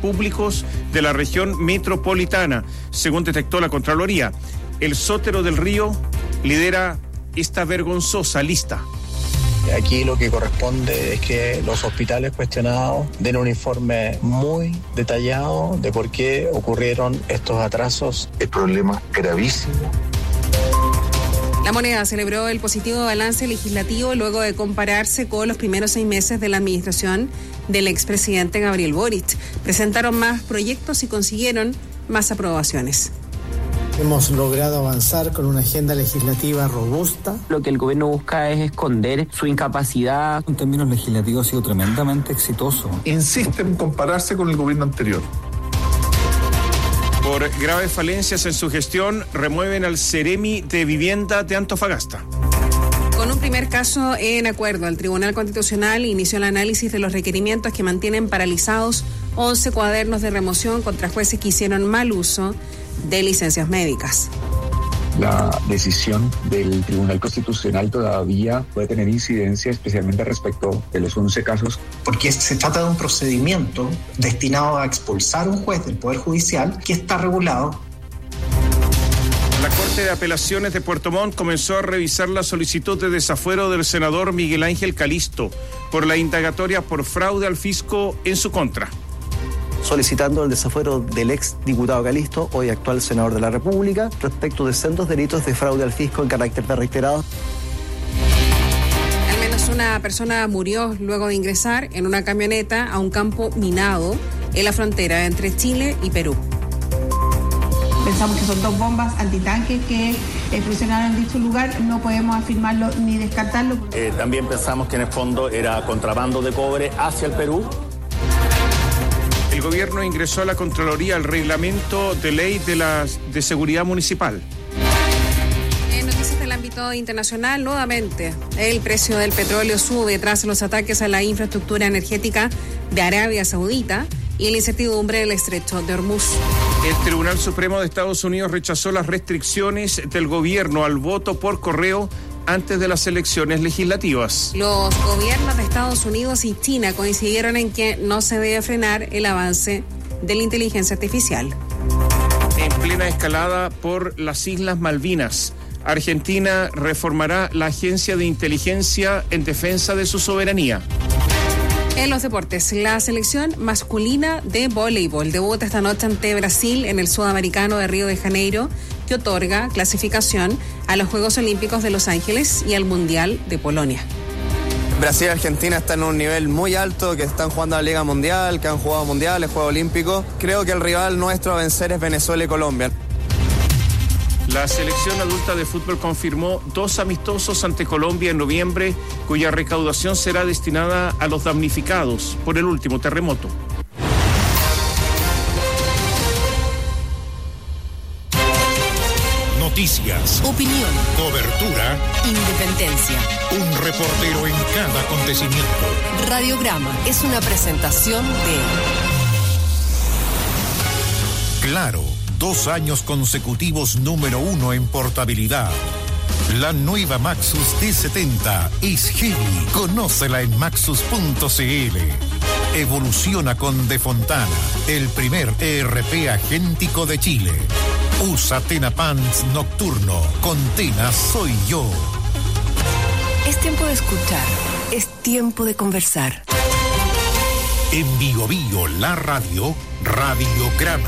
públicos de la región metropolitana, según detectó la Contraloría. El Sótero del Río lidera esta vergonzosa lista. Aquí lo que corresponde es que los hospitales cuestionados den un informe muy detallado de por qué ocurrieron estos atrasos. El problema gravísimo. La Moneda celebró el positivo balance legislativo luego de compararse con los primeros 6 meses de la administración del expresidente Gabriel Boric. Presentaron más proyectos y consiguieron más aprobaciones. Hemos logrado avanzar con una agenda legislativa robusta. Lo que el gobierno busca es esconder su incapacidad. En términos legislativos ha sido tremendamente exitoso. Insiste en compararse con el gobierno anterior. Por graves falencias en su gestión, remueven al Ceremi de Vivienda de Antofagasta. Con un primer caso en acuerdo, el Tribunal Constitucional inició el análisis de los requerimientos que mantienen paralizados 11 cuadernos de remoción contra jueces que hicieron mal uso de licencias médicas. La decisión del Tribunal Constitucional todavía puede tener incidencia, especialmente respecto de los 11 casos. Porque se trata de un procedimiento destinado a expulsar a un juez del Poder Judicial que está regulado. La Corte de Apelaciones de Puerto Montt comenzó a revisar la solicitud de desafuero del senador Miguel Ángel Calisto por la indagatoria por fraude al fisco en su contra. Solicitando el desafuero del ex diputado Calisto, hoy actual senador de la República, respecto de sendos delitos de fraude al fisco en carácter de reiterado. Al menos una persona murió luego de ingresar en una camioneta a un campo minado en la frontera entre Chile y Perú. Pensamos que son 2 bombas antitanques que funcionaron en dicho lugar, no podemos afirmarlo ni descartarlo. También pensamos que en el fondo era contrabando de cobre hacia el Perú. El gobierno ingresó a la Contraloría el reglamento de ley de seguridad municipal. En noticias del ámbito internacional, nuevamente, el precio del petróleo sube tras los ataques a la infraestructura energética de Arabia Saudita y la incertidumbre del estrecho de Hormuz. El Tribunal Supremo de Estados Unidos rechazó las restricciones del gobierno al voto por correo antes de las elecciones legislativas. Los gobiernos de Estados Unidos y China coincidieron en que no se debe frenar el avance de la inteligencia artificial. En plena escalada por las Islas Malvinas, Argentina reformará la agencia de inteligencia en defensa de su soberanía. En los deportes, la selección masculina de voleibol debuta esta noche ante Brasil en el Sudamericano de Río de Janeiro, que otorga clasificación a los Juegos Olímpicos de Los Ángeles y al Mundial de Polonia. Brasil y Argentina están en un nivel muy alto, que están jugando a la Liga Mundial, que han jugado mundiales, Juegos Olímpicos. Creo que el rival nuestro a vencer es Venezuela y Colombia. La selección adulta de fútbol confirmó 2 amistosos ante Colombia en noviembre, cuya recaudación será destinada a los damnificados por el último terremoto. Noticias, opinión, cobertura, independencia. Un reportero en cada acontecimiento. Radiograma es una presentación de Claro, 2 años consecutivos número 1 en portabilidad. La nueva Maxus T70 es heavy. Conócela en maxus.cl. Evoluciona con De Fontana, el primer ERP agéntico de Chile. Usa Tena Pants Nocturno. Con Tena soy yo. Es tiempo de escuchar. Es tiempo de conversar. En Bio Bio, la radio, Radiograma.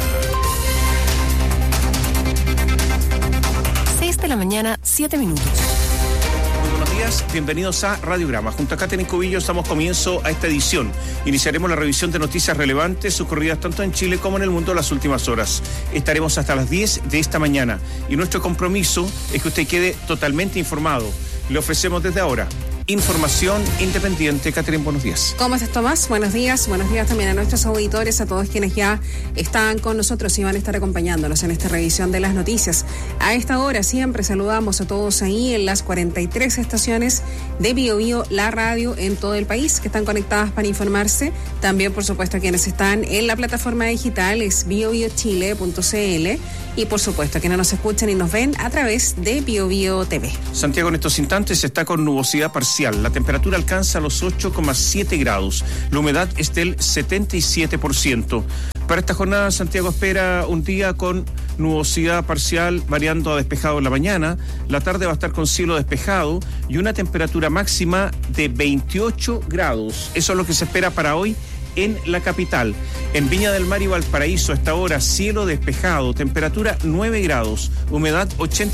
6 de la mañana, 7 minutos. Muy buenos días, bienvenidos a Radiograma. Junto a Katherine Cubillos damos comienzo a esta edición. Iniciaremos la revisión de noticias relevantes ocurridas tanto en Chile como en el mundo en las últimas horas. Estaremos hasta las 10 de esta mañana y nuestro compromiso es que usted quede totalmente informado. Le ofrecemos desde ahora información independiente. Katherine, buenos días. ¿Cómo estás, Tomás? Buenos días también a nuestros auditores, a todos quienes ya están con nosotros y van a estar acompañándonos en esta revisión de las noticias. A esta hora siempre saludamos a todos ahí en las 43 estaciones de Bio Bio, la radio en todo el país, que están conectadas para informarse. También, por supuesto, a quienes están en la plataforma digital, es biobiochile.cl, y por supuesto, a quienes nos escuchan y nos ven a través de Bio Bio TV. Santiago en estos instantes está con nubosidad parcial. La temperatura alcanza los 8,7 grados. La humedad es del 77%. Para esta jornada, Santiago espera un día con nubosidad parcial variando a despejado en la mañana. La tarde va a estar con cielo despejado y una temperatura máxima de 28 grados. Eso es lo que se espera para hoy en la capital. En Viña del Mar y Valparaíso, a esta hora, cielo despejado, temperatura 9 grados, humedad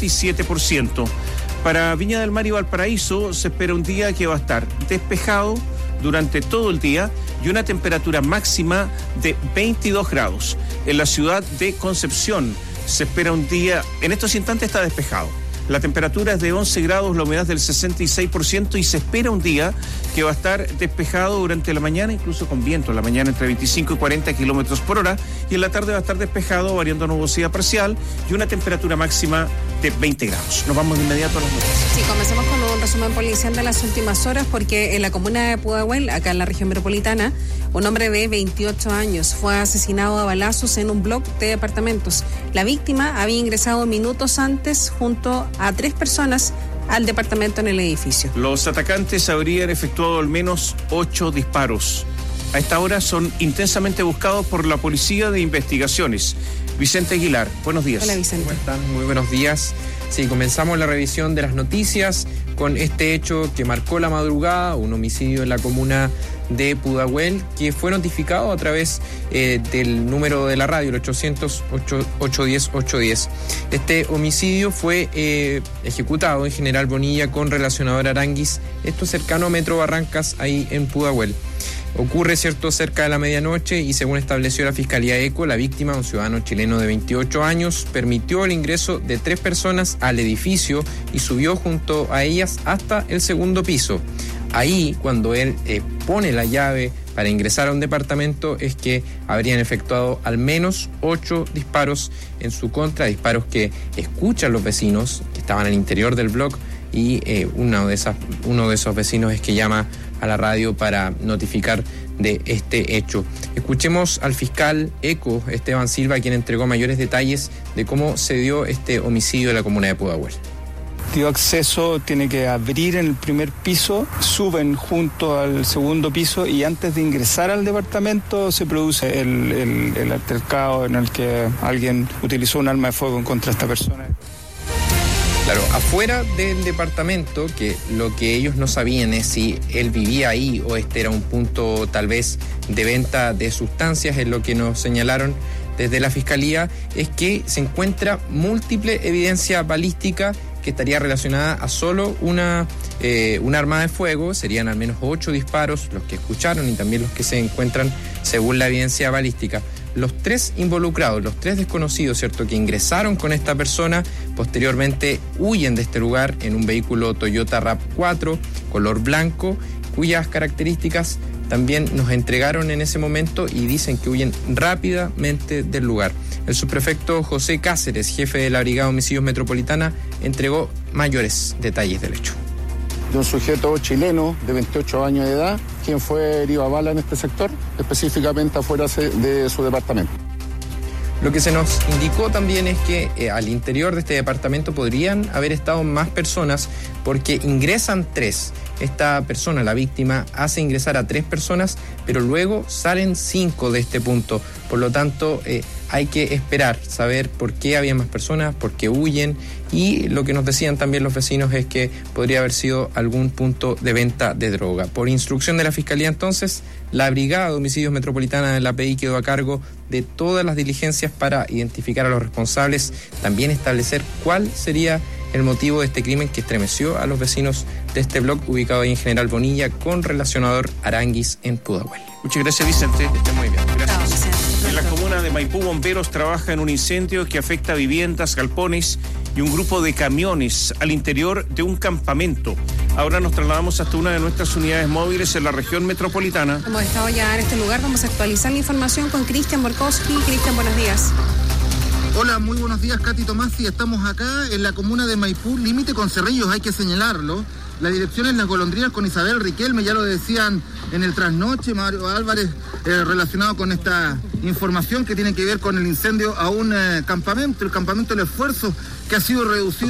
87%. Para Viña del Mar y Valparaíso se espera un día que va a estar despejado durante todo el día y una temperatura máxima de 22 grados. En la ciudad de Concepción se espera un día, en estos instantes está despejado. La temperatura es de 11 grados, la humedad del 66% y se espera un día que va a estar despejado durante la mañana, incluso con viento en la mañana entre 25 y 40 kilómetros por hora, y en la tarde va a estar despejado, variando a nubosidad parcial y una temperatura máxima de 20 grados. Nos vamos de inmediato a las noticias. Sí, comenzamos con un resumen policial de las últimas horas, porque en la comuna de Pudahuel, acá en la región metropolitana, un hombre de 28 años fue asesinado a balazos en un bloque de departamentos. La víctima había ingresado minutos antes junto a 3 personas al departamento en el edificio. Los atacantes habrían efectuado al menos 8 disparos. A esta hora son intensamente buscados por la Policía de Investigaciones. Vicente Aguilar, buenos días. Hola, Vicente. ¿Cómo están? Muy buenos días. Sí, comenzamos la revisión de las noticias con este hecho que marcó la madrugada, un homicidio en la comuna de Pudahuel, que fue notificado a través del número de la radio, el 800-810-810. Este homicidio fue ejecutado en General Bonilla con relacionador Aranguis, esto cercano a Metro Barrancas, ahí en Pudahuel. Ocurre, cierto, cerca de la medianoche y según estableció la Fiscalía ECO, la víctima, un ciudadano chileno de 28 años, permitió el ingreso de 3 personas al edificio y subió junto a ellas hasta el segundo piso. Ahí, cuando él pone la llave para ingresar a un departamento, es que habrían efectuado al menos 8 disparos en su contra, disparos que escuchan los vecinos que estaban al interior del bloque y uno de esos vecinos es que llama a la radio para notificar de este hecho. Escuchemos al fiscal ECO, Esteban Silva, quien entregó mayores detalles de cómo se dio este homicidio en la comuna de Pudahuel. Dio acceso, tiene que abrir en el primer piso, suben junto al segundo piso y antes de ingresar al departamento se produce el altercado en el que alguien utilizó un arma de fuego contra esta persona. Claro, afuera del departamento, que lo que ellos no sabían es si él vivía ahí o este era un punto tal vez de venta de sustancias, es lo que nos señalaron desde la Fiscalía, es que se encuentra múltiple evidencia balística que estaría relacionada a solo una arma de fuego. Serían al menos 8 disparos los que escucharon y también los que se encuentran según la evidencia balística. Los 3 involucrados, los 3 desconocidos, ¿cierto?, que ingresaron con esta persona, posteriormente huyen de este lugar en un vehículo Toyota RAV4 color blanco, cuyas características también nos entregaron en ese momento y dicen que huyen rápidamente del lugar. El subprefecto José Cáceres, jefe de la Brigada de Homicidios Metropolitana, entregó mayores detalles del hecho. De un sujeto chileno de 28 años de edad, quien fue herido a bala en este sector, específicamente afuera de su departamento. Lo que se nos indicó también es que al interior de este departamento podrían haber estado más personas porque ingresan 3. Esta persona, la víctima, hace ingresar a 3 personas, pero luego salen 5 de este punto. Por lo tanto, hay que esperar, saber por qué había más personas, por qué huyen, y lo que nos decían también los vecinos es que podría haber sido algún punto de venta de droga. Por instrucción de la Fiscalía, entonces, la Brigada de Homicidios Metropolitana de la API quedó a cargo de todas las diligencias para identificar a los responsables, también establecer cuál sería el motivo de este crimen que estremeció a los vecinos de este bloque ubicado ahí en General Bonilla con relacionador Aranguis en Pudahuel. Muchas gracias, Vicente. Esté muy bien. Gracias. En la comuna de Maipú, bomberos trabajan en un incendio que afecta viviendas, galpones y un grupo de camiones al interior de un campamento. Ahora nos trasladamos hasta una de nuestras unidades móviles en la región metropolitana. Hemos estado ya en este lugar, vamos a actualizar la información con Cristian Borkowski. Cristian, buenos días. Hola, muy buenos días, Katy Tomasi. Estamos acá en la comuna de Maipú, límite con Cerrillos, hay que señalarlo. La dirección es Las Golondrinas con Isabel Riquelme, ya lo decían en el trasnoche, Mario Álvarez, relacionado con esta información que tiene que ver con el incendio a un campamento, el campamento del esfuerzo, que ha sido reducido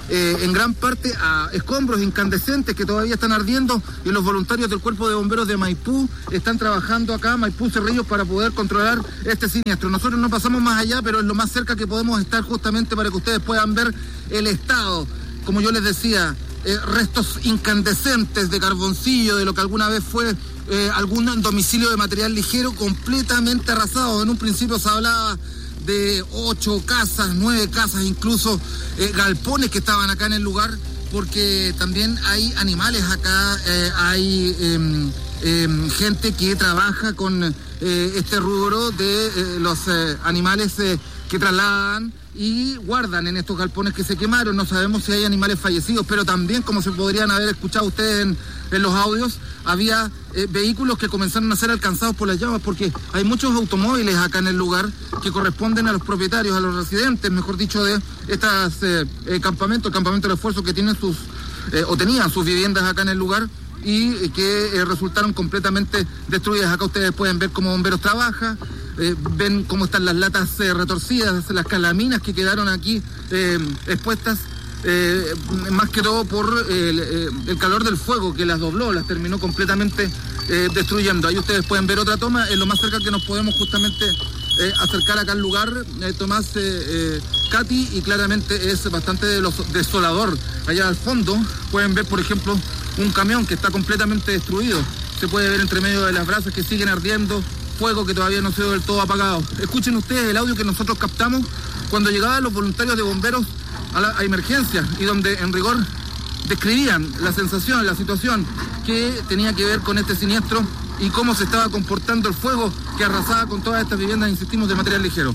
en gran parte a escombros incandescentes que todavía están ardiendo, y los voluntarios del Cuerpo de Bomberos de Maipú están trabajando acá, Maipú Cerrillos, para poder controlar este siniestro. Nosotros no pasamos más allá, pero es lo más cerca que podemos estar, justamente para que ustedes puedan ver el estado. Como yo les decía, restos incandescentes de carboncillo, de lo que alguna vez fue algún domicilio de material ligero, completamente arrasado. En un principio se hablaba de 8 casas, 9 casas, incluso galpones que estaban acá en el lugar, porque también hay animales acá, hay gente que trabaja con este rubro de los animales que trasladan y guardan en estos galpones que se quemaron. No sabemos si hay animales fallecidos, pero también, como se podrían haber escuchado ustedes en los audios, había vehículos que comenzaron a ser alcanzados por las llamas, porque hay muchos automóviles acá en el lugar que corresponden a los propietarios, a los residentes, mejor dicho, de estos campamentos, el campamento de esfuerzo, que tienen tenían sus viviendas acá en el lugar, y que resultaron completamente destruidas. Acá ustedes pueden ver cómo Bomberos trabaja, ven cómo están las latas retorcidas, las calaminas que quedaron aquí expuestas, más que todo por el calor del fuego que las dobló, las terminó completamente destruyendo. Ahí ustedes pueden ver otra toma, es lo más cerca que nos podemos justamente acercar acá al lugar, Tomás, Katy, y claramente es bastante desolador. Allá al fondo pueden ver, por ejemplo, un camión que está completamente destruido. Se puede ver entre medio de las brasas que siguen ardiendo, fuego que todavía no se ve del todo apagado. Escuchen ustedes el audio que nosotros captamos cuando llegaban los voluntarios de bomberos a emergencia, y donde en rigor describían la sensación, la situación que tenía que ver con este siniestro y cómo se estaba comportando el fuego que arrasaba con todas estas viviendas, insistimos, de material ligero.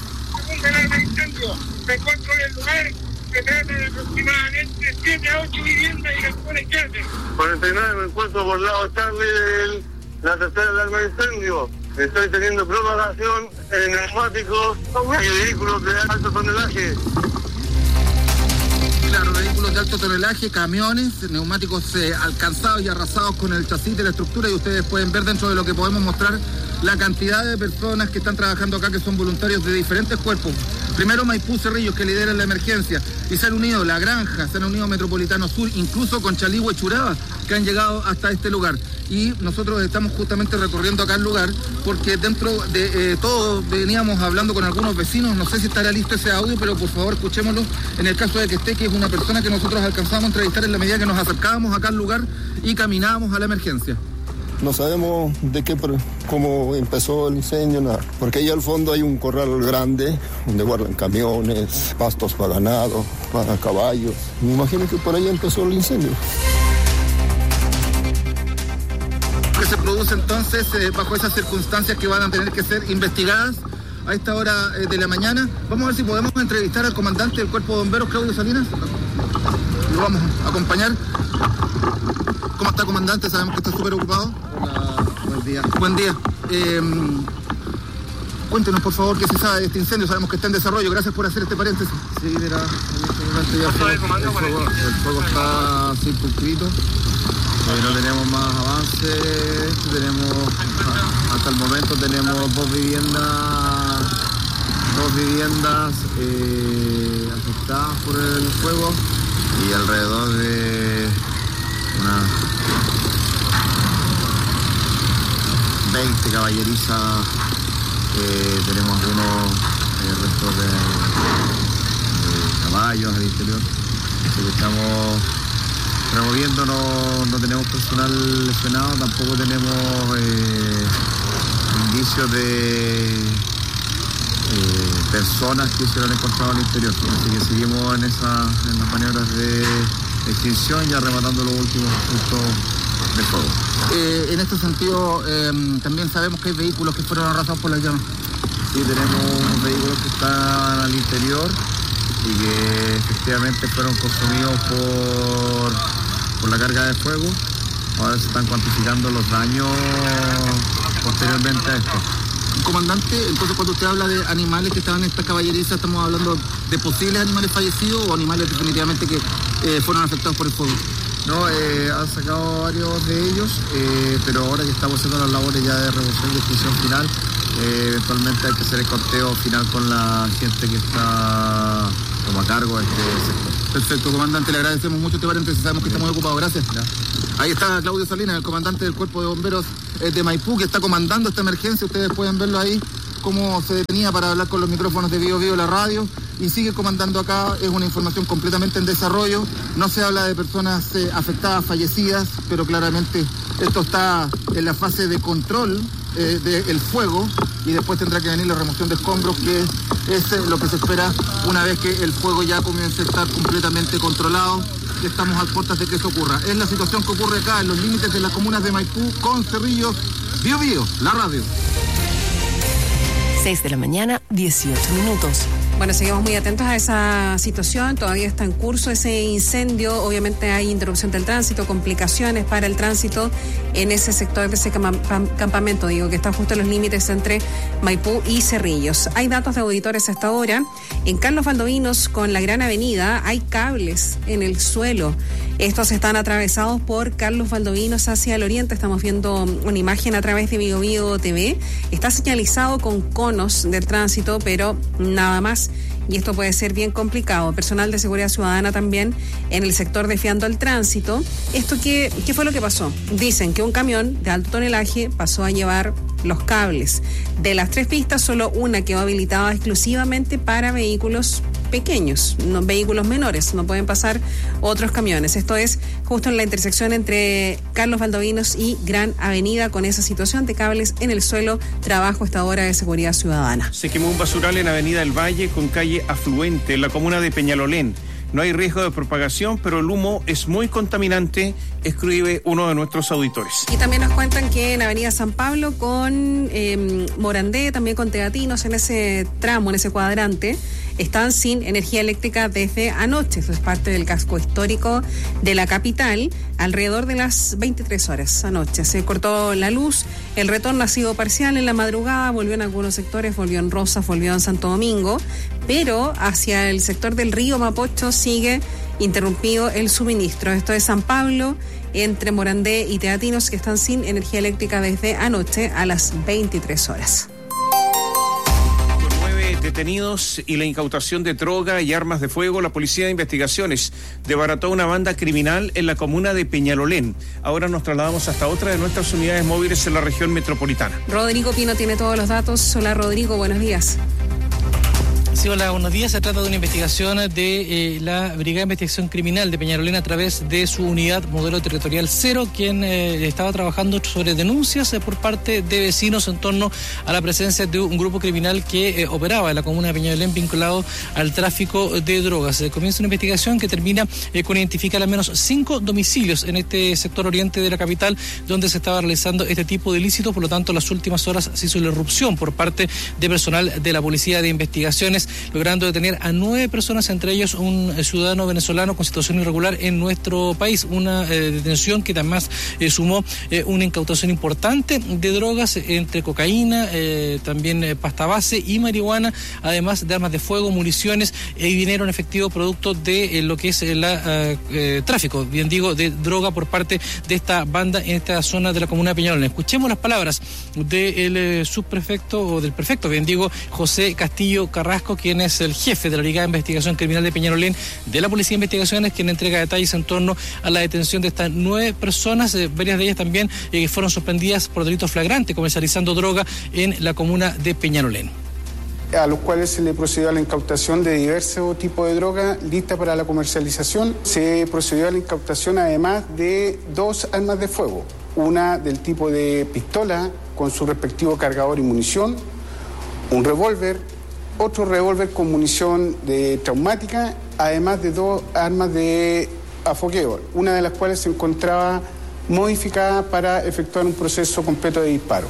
Me encuentro en el lugar, se trata de aproximadamente 7 a 8 viviendas y galpones que hacen. 49, me encuentro por lado tarde de la tercera alarma de incendio. Estoy teniendo propagación en neumáticos y vehículos de alto tonelaje. Claro, vehículos de alto tonelaje, camiones, neumáticos alcanzados y arrasados con el chasis de la estructura, y ustedes pueden ver dentro de lo que podemos mostrar la cantidad de personas que están trabajando acá, que son voluntarios de diferentes cuerpos. Primero Maipú Cerrillos, que lideran la emergencia, y se han unido La Granja, se han unido Metropolitano Sur, incluso con Chaligüe Churaba, que han llegado hasta este lugar. Y nosotros estamos justamente recorriendo acá el lugar, porque dentro de todo veníamos hablando con algunos vecinos. No sé si estará listo ese audio, pero por favor escuchémoslo, en el caso de que esté, que es una persona que nosotros alcanzamos a entrevistar en la medida que nos acercábamos acá al lugar y caminábamos a la emergencia. No sabemos cómo empezó el incendio, nada. Porque ahí al fondo hay un corral grande donde guardan camiones, pastos para ganado, para caballos. Me imagino que por ahí empezó el incendio. Que se produce entonces bajo esas circunstancias que van a tener que ser investigadas a esta hora de la mañana. Vamos a ver si podemos entrevistar al comandante del Cuerpo de Bomberos, Claudio Salinas. Lo vamos a acompañar. ¿Cómo está, comandante? Sabemos que está súper ocupado. Hola, buen día. Buen día. Cuéntenos, por favor, qué se sabe de este incendio. Sabemos que está en desarrollo. Gracias por hacer este paréntesis. Sí, mira, en este momento ya el fuego está circunscrito. No tenemos más avances. Hasta el momento tenemos dos viviendas afectadas por el fuego, y alrededor de unas 20 caballerizas. Tenemos algunos restos de caballos al interior. Así que estamos removiendo, no tenemos personal lesionado, tampoco tenemos indicios de personas que se lo han encontrado al interior. Así que seguimos en las maniobras de extinción, ya rematando los últimos puntos de fuego. En este sentido, también sabemos que hay vehículos que fueron arrasados por las llamas. Sí, tenemos unos vehículos que están al interior y que efectivamente fueron consumidos por la carga de fuego. Ahora se están cuantificando los daños posteriormente a esto. Comandante, entonces cuando usted habla de animales que estaban en esta caballeriza, ¿estamos hablando de posibles animales fallecidos o animales definitivamente que fueron afectados por el fuego? No, han sacado varios de ellos, pero ahora que estamos haciendo las labores ya de remoción y extinción final, eventualmente hay que hacer el conteo final con la gente que está como a cargo de este sector. Perfecto, comandante, le agradecemos mucho este paréntesis, sabemos que está muy ocupado, gracias. Ahí está Claudio Salinas, el comandante del Cuerpo de Bomberos de Maipú, que está comandando esta emergencia. Ustedes pueden verlo ahí, cómo se detenía para hablar con los micrófonos de Bio Bio, la radio, y sigue comandando acá. Es una información completamente en desarrollo, no se habla de personas afectadas, fallecidas, pero claramente esto está en la fase de control del fuego, y después tendrá que venir la remoción de escombros, que es lo que se espera una vez que el fuego ya comience a estar completamente controlado. Estamos a puertas de que eso ocurra. Es la situación que ocurre acá en los límites de las comunas de Maipú con Cerrillos. Bio Bio, la radio. 6 de la mañana, 18 minutos. Bueno, seguimos muy atentos a esa situación, todavía está en curso ese incendio, obviamente hay interrupción del tránsito, complicaciones para el tránsito en ese sector de ese campamento, que está justo en los límites entre Maipú y Cerrillos. Hay datos de auditores hasta ahora. En Carlos Valdovinos, con la Gran Avenida, hay cables en el suelo. Estos están atravesados por Carlos Valdovinos hacia el oriente. Estamos viendo una imagen a través de Bio Bio TV. Está señalizado con conos del tránsito, pero nada más. Y esto puede ser bien complicado. Personal de seguridad ciudadana también en el sector desviando el tránsito. ¿Qué fue lo que pasó? Dicen que un camión de alto tonelaje pasó a llevar los cables. De las 3 pistas, solo una quedó habilitada exclusivamente para vehículos pequeños, no vehículos menores, no pueden pasar otros camiones. Esto es justo en la intersección entre Carlos Valdovinos y Gran Avenida, con esa situación de cables en el suelo. Trabajo esta hora de seguridad ciudadana. Se quemó un basural en Avenida El Valle con calle Afluente, en la comuna de Peñalolén. No hay riesgo de propagación, pero el humo es muy contaminante, escribe uno de nuestros auditores. Y también nos cuentan que en Avenida San Pablo con Morandé, también con Teatinos, en ese tramo, en ese cuadrante, están sin energía eléctrica desde anoche. Eso es parte del casco histórico de la capital. Alrededor de las 23 horas anoche se cortó la luz. El retorno ha sido parcial en la madrugada, volvió en algunos sectores, volvió en Rosas, volvió en Santo Domingo, pero hacia el sector del río Mapocho sigue interrumpido el suministro. Esto es San Pablo, entre Morandé y Teatinos, que están sin energía eléctrica desde anoche a las 23 horas. Detenidos y la incautación de droga y armas de fuego, la Policía de Investigaciones desbarató una banda criminal en la comuna de Peñalolén. Ahora nos trasladamos hasta otra de nuestras unidades móviles en la región metropolitana. Rodrigo Pino tiene todos los datos. Hola Rodrigo, buenos días. Sí, hola, buenos días. Se trata de una investigación de la Brigada de Investigación Criminal de Peñalolén a través de su unidad modelo territorial 0, quien estaba trabajando sobre denuncias por parte de vecinos en torno a la presencia de un grupo criminal que operaba en la comuna de Peñalolén vinculado al tráfico de drogas. Comienza una investigación que termina con identificar al menos 5 domicilios en este sector oriente de la capital donde se estaba realizando este tipo de ilícitos. Por lo tanto, en las últimas horas se hizo la irrupción por parte de personal de la Policía de Investigaciones, logrando detener a 9 personas, entre ellos un ciudadano venezolano con situación irregular en nuestro país. Una detención que además sumó una incautación importante de drogas, entre cocaína, también pasta base y marihuana, además de armas de fuego, municiones y dinero en efectivo producto de lo que es el tráfico, bien digo, de droga por parte de esta banda en esta zona de la comuna de Peñalolén. Escuchemos las palabras del subprefecto, o del prefecto, bien digo, José Castillo Carrasco, quien es el jefe de la Brigada de Investigación Criminal de Peñalolén de la Policía de Investigaciones, quien entrega detalles en torno a la detención de estas 9 personas, varias de ellas también fueron sorprendidas por delitos flagrantes, comercializando droga en la comuna de Peñalolén. A los cuales se le procedió a la incautación de diversos tipos de droga lista para la comercialización. Se procedió a la incautación además de 2 armas de fuego, una del tipo de pistola con su respectivo cargador y munición, un revólver, otro revólver con munición de traumática, además de 2 armas de afogueo, una de las cuales se encontraba modificada para efectuar un proceso completo de disparo.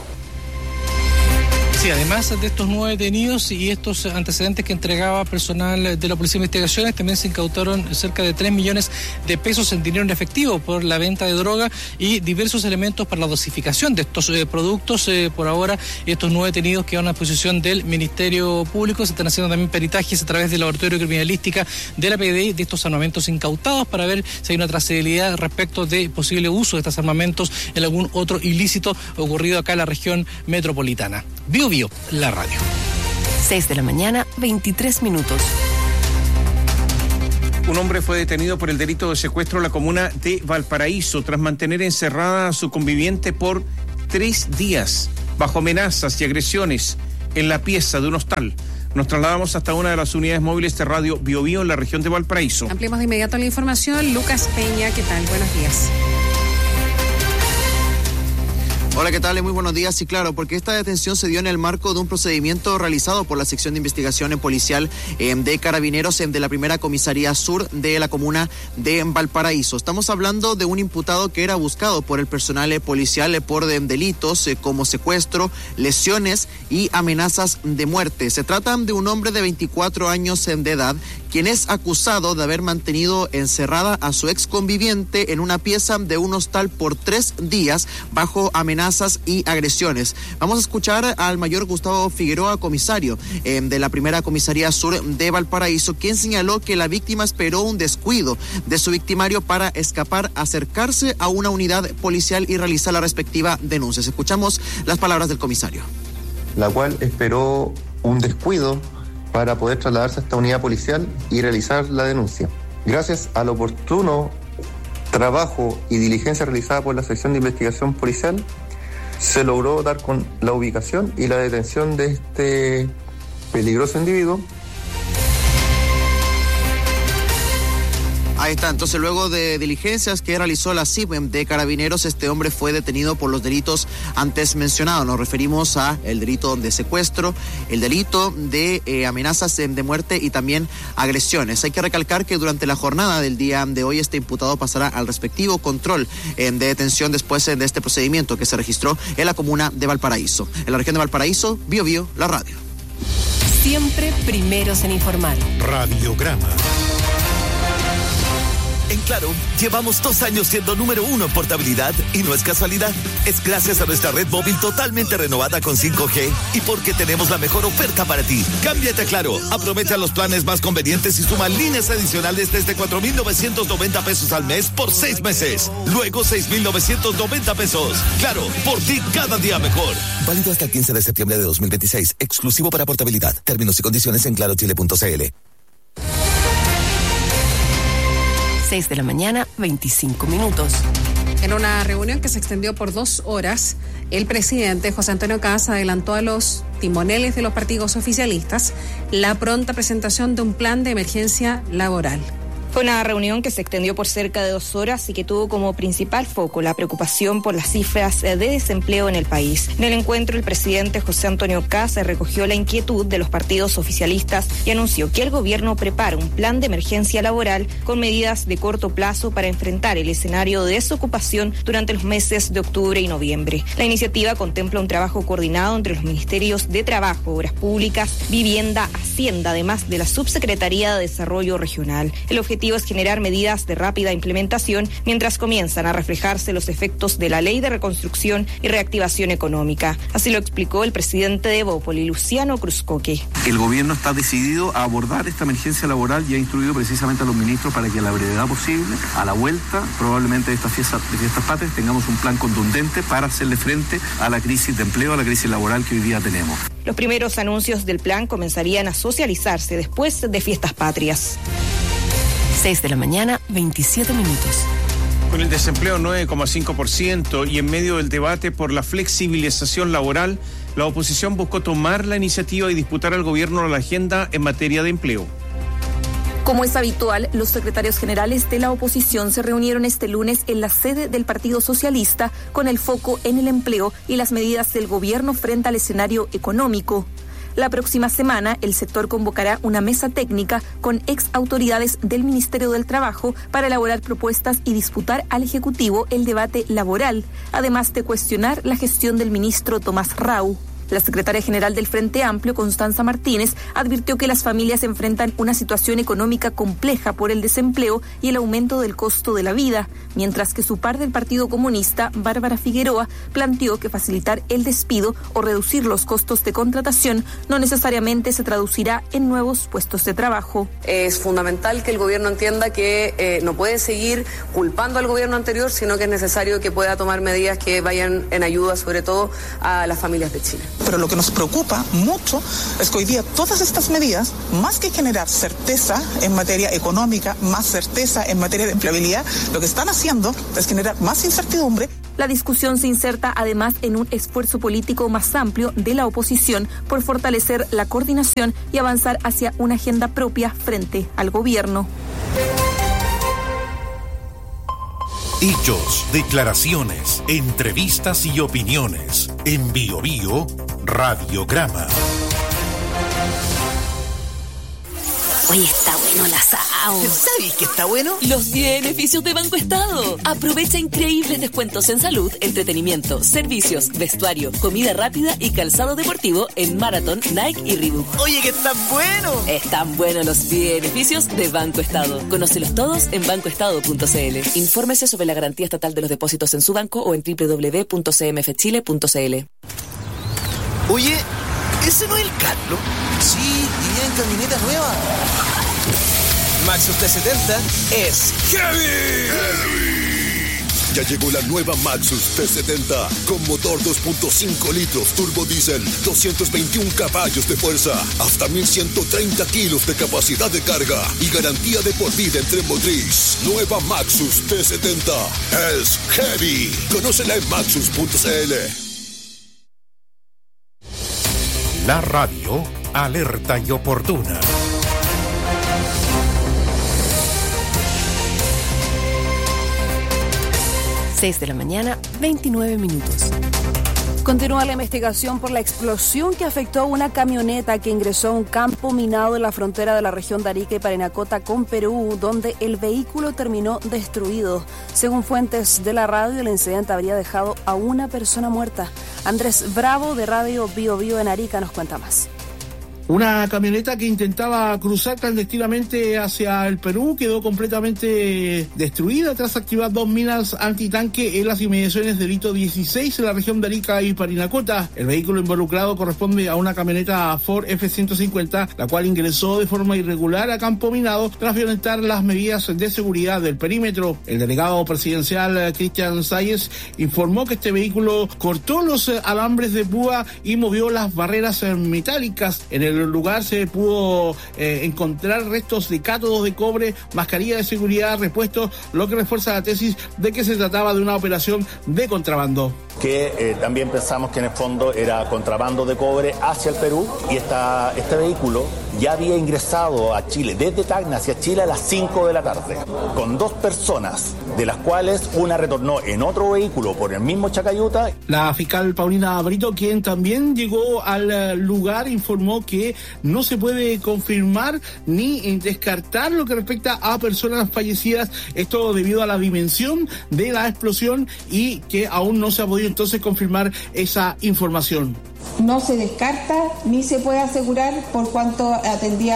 Sí, además de estos 9 detenidos y estos antecedentes que entregaba personal de la Policía de Investigaciones, también se incautaron cerca de 3 millones de pesos en dinero en efectivo por la venta de droga y diversos elementos para la dosificación de estos productos. Por ahora, estos 9 detenidos quedan a disposición del Ministerio Público. Se están haciendo también peritajes a través del Laboratorio de Criminalística de la PDI de estos armamentos incautados para ver si hay una trazabilidad respecto de posible uso de estos armamentos en algún otro ilícito ocurrido acá en la región metropolitana. Bio Bio, la radio. 6 de la mañana, 23 minutos. Un hombre fue detenido por el delito de secuestro en la comuna de Valparaíso tras mantener encerrada a su conviviente por 3 días bajo amenazas y agresiones en la pieza de un hostal. Nos trasladamos hasta una de las unidades móviles de Radio Biobío en la región de Valparaíso. Ampliamos de inmediato la información. Lucas Peña, ¿qué tal? Buenos días. Hola, ¿qué tal? Muy buenos días. Sí, claro, porque esta detención se dio en el marco de un procedimiento realizado por la sección de investigación policial de Carabineros de la primera comisaría sur de la comuna de Valparaíso. Estamos hablando de un imputado que era buscado por el personal policial por delitos como secuestro, lesiones y amenazas de muerte. Se trata de un hombre de 24 años de edad, quien es acusado de haber mantenido encerrada a su ex conviviente en una pieza de un hostal por 3 días bajo amenazas y agresiones. Vamos a escuchar al mayor Gustavo Figueroa, comisario de la primera comisaría sur de Valparaíso, quien señaló que la víctima esperó un descuido de su victimario para escapar, acercarse a una unidad policial y realizar la respectiva denuncia. Escuchamos las palabras del comisario. La cual esperó un descuido para poder trasladarse a esta unidad policial y realizar la denuncia. Gracias al oportuno trabajo y diligencia realizada por la sección de investigación policial, se logró dar con la ubicación y la detención de este peligroso individuo. Ahí está, entonces luego de diligencias que realizó la CIP de Carabineros, este hombre fue detenido por los delitos antes mencionados. Nos referimos a el delito de secuestro, el delito de amenazas de muerte y también agresiones. Hay que recalcar que durante la jornada del día de hoy este imputado pasará al respectivo control de detención después de este procedimiento que se registró en la comuna de Valparaíso. En la región de Valparaíso, Biobío, la radio. Siempre primeros en informar. Radiograma. En Claro, llevamos 2 años siendo número 1 en portabilidad y no es casualidad. Es gracias a nuestra red móvil totalmente renovada con 5G y porque tenemos la mejor oferta para ti. Cámbiate a Claro, aprovecha los planes más convenientes y suma líneas adicionales desde 4,990 pesos al mes por 6 meses. Luego 6,990 pesos. Claro, por ti cada día mejor. Válido hasta el 15 de septiembre de 2026. Exclusivo para portabilidad. Términos y condiciones en clarochile.cl. 6 de la mañana, 25 minutos. En una reunión que se extendió por 2 horas, el presidente José Antonio Kast adelantó a los timoneles de los partidos oficialistas la pronta presentación de un plan de emergencia laboral. Fue una reunión que se extendió por cerca de 2 horas y que tuvo como principal foco la preocupación por las cifras de desempleo en el país. En el encuentro, el presidente José Antonio Kast recogió la inquietud de los partidos oficialistas y anunció que el gobierno prepara un plan de emergencia laboral con medidas de corto plazo para enfrentar el escenario de desocupación durante los meses de octubre y noviembre. La iniciativa contempla un trabajo coordinado entre los ministerios de Trabajo, Obras Públicas, Vivienda, Hacienda, además de la Subsecretaría de Desarrollo Regional. El objetivo es generar medidas de rápida implementación mientras comienzan a reflejarse los efectos de la Ley de Reconstrucción y Reactivación Económica. Así lo explicó el presidente de Evópoli, Luciano Cruzcoque. El gobierno está decidido a abordar esta emergencia laboral y ha instruido precisamente a los ministros para que a la brevedad posible, a la vuelta probablemente de estas fiestas patrias, tengamos un plan contundente para hacerle frente a la crisis de empleo, a la crisis laboral que hoy día tenemos. Los primeros anuncios del plan comenzarían a socializarse después de fiestas patrias. 6 de la mañana, 27 minutos. Con el desempleo 9,5% y en medio del debate por la flexibilización laboral, la oposición buscó tomar la iniciativa y disputar al gobierno la agenda en materia de empleo. Como es habitual, los secretarios generales de la oposición se reunieron este lunes en la sede del Partido Socialista con el foco en el empleo y las medidas del gobierno frente al escenario económico. La próxima semana, el sector convocará una mesa técnica con ex autoridades del Ministerio del Trabajo para elaborar propuestas y disputar al Ejecutivo el debate laboral, además de cuestionar la gestión del ministro Tomás Rau. La secretaria general del Frente Amplio, Constanza Martínez, advirtió que las familias enfrentan una situación económica compleja por el desempleo y el aumento del costo de la vida, mientras que su par del Partido Comunista, Bárbara Figueroa, planteó que facilitar el despido o reducir los costos de contratación no necesariamente se traducirá en nuevos puestos de trabajo. Es fundamental que el gobierno entienda que no puede seguir culpando al gobierno anterior, sino que es necesario que pueda tomar medidas que vayan en ayuda, sobre todo, a las familias de Chile. Pero lo que nos preocupa mucho es que hoy día todas estas medidas, más que generar certeza en materia económica, más certeza en materia de empleabilidad, lo que están haciendo es generar más incertidumbre. La discusión se inserta además en un esfuerzo político más amplio de la oposición por fortalecer la coordinación y avanzar hacia una agenda propia frente al gobierno. Hechos, declaraciones, entrevistas y opiniones. En Bio Bio, Radiograma. Oye, está bueno el asado. ¿Sabes qué está bueno? Los beneficios de Banco Estado. Aprovecha increíbles descuentos en salud, entretenimiento, servicios, vestuario, comida rápida y calzado deportivo en Marathon, Nike y Reebok. Oye, que están buenos. Están buenos los beneficios de Banco Estado. Conócelos todos en bancoestado.cl. Infórmese sobre la garantía estatal de los depósitos en su banco o en www.cmfchile.cl. Oye, ¿ese no es el Carlos? Sí, y en camioneta nueva. Maxus T70 es heavy. Ya llegó la nueva Maxus T70 con motor 2.5 litros turbo diésel, 221 caballos de fuerza, hasta 1130 kilos de capacidad de carga y garantía de por vida en tren motriz. Nueva Maxus T70 es heavy. Conócela en maxus.cl. La radio alerta y oportuna. 6 de la mañana, 29 minutos. Continúa la investigación por la explosión que afectó a una camioneta que ingresó a un campo minado en la frontera de la región de Arica y Parinacota con Perú, donde el vehículo terminó destruido. Según fuentes de la radio, el incidente habría dejado a una persona muerta. Andrés Bravo, de Radio Bio Bio en Arica, nos cuenta más. Una camioneta que intentaba cruzar clandestinamente hacia el Perú quedó completamente destruida tras activar 2 minas antitanque en las inmediaciones del hito 16 en la región de Arica y Parinacota. El vehículo involucrado corresponde a una camioneta Ford F-150, la cual ingresó de forma irregular a campo minado tras violentar las medidas de seguridad del perímetro. El delegado presidencial Cristian Salles informó que este vehículo cortó los alambres de púa y movió las barreras metálicas. En el lugar se pudo encontrar restos de cátodos de cobre, mascarilla de seguridad, repuestos, lo que refuerza la tesis de que se trataba de una operación de contrabando. Que también pensamos que en el fondo era contrabando de cobre hacia el Perú y este vehículo ya había ingresado a Chile, desde Tacna hacia Chile a las 5 de la tarde, con 2 personas, de las cuales una retornó en otro vehículo por el mismo Chacayuta. La fiscal Paulina Brito, quien también llegó al lugar, informó que no se puede confirmar ni descartar lo que respecta a personas fallecidas, esto debido a la dimensión de la explosión y que aún no se ha podido entonces confirmar esa información. No se descarta ni se puede asegurar por cuanto atendía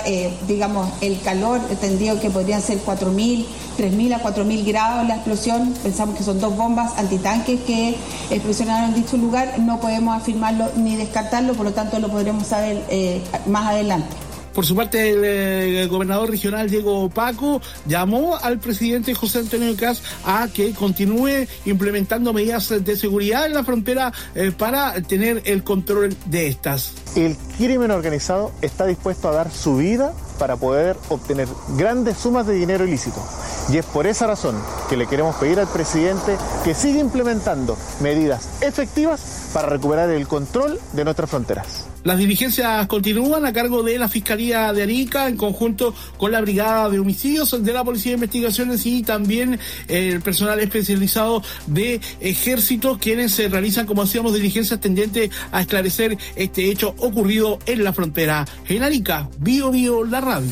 el calor, entendido que podrían ser 3.000 a 4.000 grados la explosión. Pensamos que son 2 bombas antitanques que explosionaron en dicho lugar. No podemos afirmarlo ni descartarlo, por lo tanto lo podremos saber más adelante. Por su parte, el gobernador regional Diego Paco llamó al presidente José Antonio Kast a que continúe implementando medidas de seguridad en la frontera para tener el control de estas. El crimen organizado está dispuesto a dar su vida para poder obtener grandes sumas de dinero ilícito. Y es por esa razón que le queremos pedir al presidente que siga implementando medidas efectivas para recuperar el control de nuestras fronteras. Las diligencias continúan a cargo de la Fiscalía de Arica en conjunto con la Brigada de Homicidios de la Policía de Investigaciones y también el personal especializado de Ejército, quienes se realizan, como decíamos, diligencias tendientes a esclarecer este hecho ocurrido en la frontera. En Arica, Bio Bio, la radio.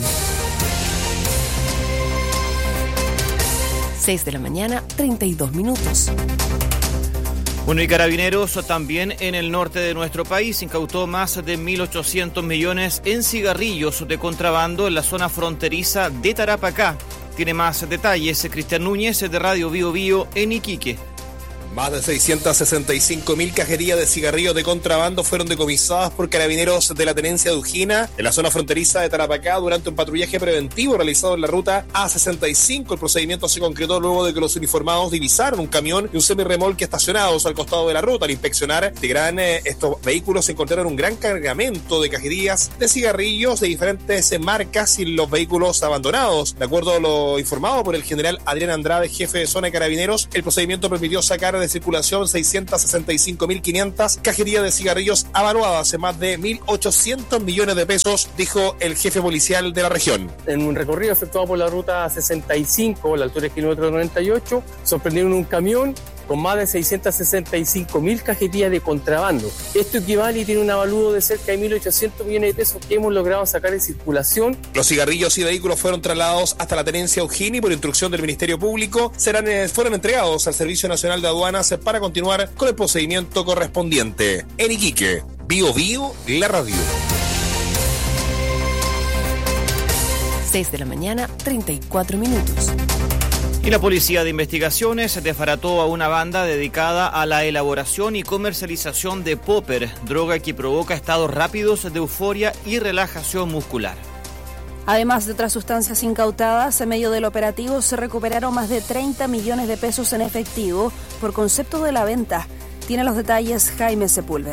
6 de la mañana, 32 minutos. Bueno, y Carabineros también en el norte de nuestro país incautó más de 1.800 millones en cigarrillos de contrabando en la zona fronteriza de Tarapacá. Tiene más detalles Cristian Núñez de Radio Bio Bio en Iquique. Más de 665.000 cajetillas de cigarrillos de contrabando fueron decomisadas por carabineros de la tenencia de Ujina en la zona fronteriza de Tarapacá durante un patrullaje preventivo realizado en la ruta A65. El procedimiento se concretó luego de que los uniformados divisaron un camión y un semirremolque estacionados al costado de la ruta. Al inspeccionar estos vehículos se encontraron un gran cargamento de cajetillas de cigarrillos de diferentes marcas y los vehículos abandonados. De acuerdo a lo informado por el general Adrián Andrade, jefe de zona de carabineros, el procedimiento permitió sacar de circulación 665.500 cajetillas de cigarrillos avaluadas en más de 1.800 millones de pesos, dijo el jefe policial de la región. En un recorrido efectuado por la ruta 65, a la altura del kilómetro 98, sorprendieron un camión con más de 665.000 cajetillas de contrabando. Esto equivale y tiene un avalúo de cerca de 1.800 millones de pesos que hemos logrado sacar de circulación. Los cigarrillos y vehículos fueron trasladados hasta la tenencia Ujini y por instrucción del Ministerio Público fueron entregados al Servicio Nacional de Aduanas para continuar con el procedimiento correspondiente. En Iquique, Bio Bio, la radio. 6 de la mañana, 34 minutos. Y la Policía de Investigaciones desbarató a una banda dedicada a la elaboración y comercialización de popper, droga que provoca estados rápidos de euforia y relajación muscular. Además de otras sustancias incautadas, en medio del operativo se recuperaron más de 30 millones de pesos en efectivo por concepto de la venta. Tiene los detalles Jaime Sepúlveda.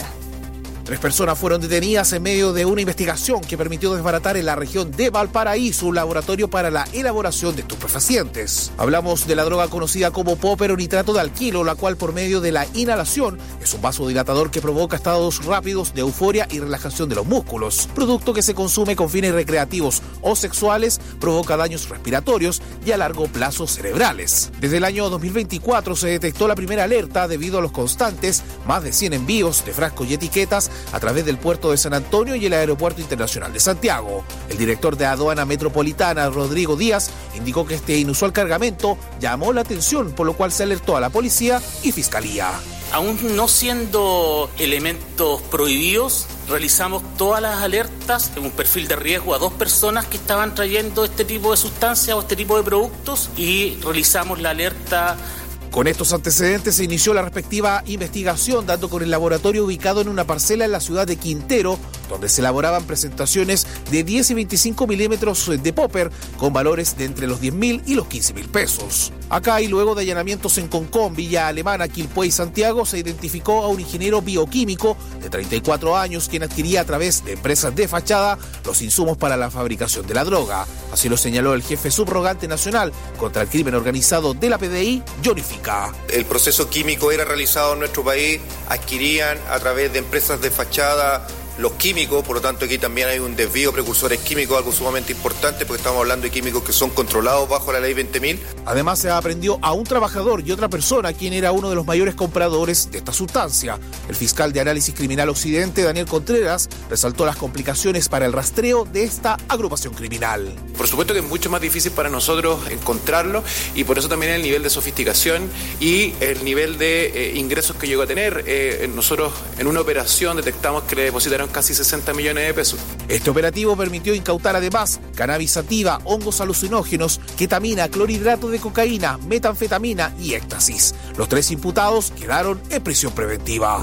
3 personas fueron detenidas en medio de una investigación que permitió desbaratar en la región de Valparaíso un laboratorio para la elaboración de estupefacientes. Hablamos de la droga conocida como popper o nitrato de alquilo, la cual por medio de la inhalación es un vasodilatador que provoca estados rápidos de euforia y relajación de los músculos. Producto que se consume con fines recreativos o sexuales, provoca daños respiratorios y a largo plazo cerebrales. Desde el año 2024 se detectó la primera alerta debido a los constantes más de 100 envíos de frascos y etiquetas a través del puerto de San Antonio y el Aeropuerto Internacional de Santiago. El director de Aduana Metropolitana, Rodrigo Díaz, indicó que este inusual cargamento llamó la atención, por lo cual se alertó a la policía y fiscalía. Aún no siendo elementos prohibidos, realizamos todas las alertas en un perfil de riesgo a 2 personas que estaban trayendo este tipo de sustancias o este tipo de productos y realizamos la alerta. Con estos antecedentes se inició la respectiva investigación, dando con el laboratorio ubicado en una parcela en la ciudad de Quintero, donde se elaboraban presentaciones de 10 y 25 milímetros de popper con valores de entre los 10.000 y los 15.000 pesos. Acá y luego de allanamientos en Concón, Villa Alemana, Quilpué y Santiago, se identificó a un ingeniero bioquímico de 34 años quien adquiría a través de empresas de fachada los insumos para la fabricación de la droga. Así lo señaló el jefe subrogante nacional contra el crimen organizado de la PDI, Johnny Fica. El proceso químico era realizado en nuestro país, adquirían a través de empresas de fachada los químicos, por lo tanto aquí también hay un desvío de precursores químicos, algo sumamente importante porque estamos hablando de químicos que son controlados bajo la ley 20.000. Además se aprendió a un trabajador y otra persona quien era uno de los mayores compradores de esta sustancia. El fiscal de Análisis Criminal Occidente, Daniel Contreras, resaltó las complicaciones para el rastreo de esta agrupación criminal. Por supuesto que es mucho más difícil para nosotros encontrarlo y por eso también el nivel de sofisticación y el nivel de ingresos que llegó a tener. Nosotros en una operación detectamos que le depositaron casi 60 millones de pesos. Este operativo permitió incautar además cannabis sativa, hongos alucinógenos, ketamina, clorhidrato de cocaína, metanfetamina y éxtasis. Los 3 imputados quedaron en prisión preventiva.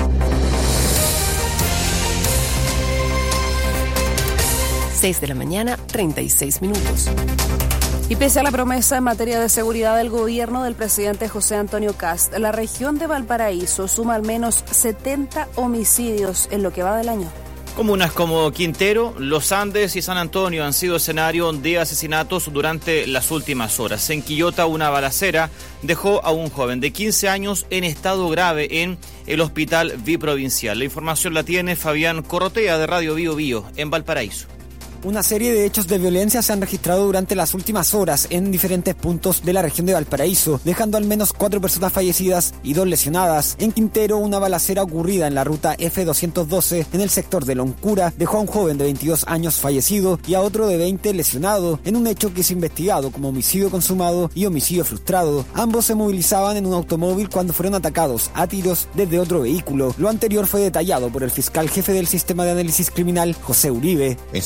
6 de la mañana, 36 minutos. Y pese a la promesa en materia de seguridad del gobierno del presidente José Antonio Kast, la región de Valparaíso suma al menos 70 homicidios en lo que va del año. Comunas como Quintero, Los Andes y San Antonio han sido escenario de asesinatos durante las últimas horas. En Quillota, una balacera dejó a un joven de 15 años en estado grave en el hospital biprovincial. La información la tiene Fabián Corrotea de Radio Bio Bio en Valparaíso. Una serie de hechos de violencia se han registrado durante las últimas horas en diferentes puntos de la región de Valparaíso, dejando al menos 4 personas fallecidas y 2 lesionadas. En Quintero, una balacera ocurrida en la ruta F212 en el sector de Loncura dejó a un joven de 22 años fallecido y a otro de 20 lesionado, en un hecho que es investigado como homicidio consumado y homicidio frustrado. Ambos se movilizaban en un automóvil cuando fueron atacados a tiros desde otro vehículo. Lo anterior fue detallado por el fiscal jefe del Sistema de Análisis Criminal, José Uribe. En circunstancias que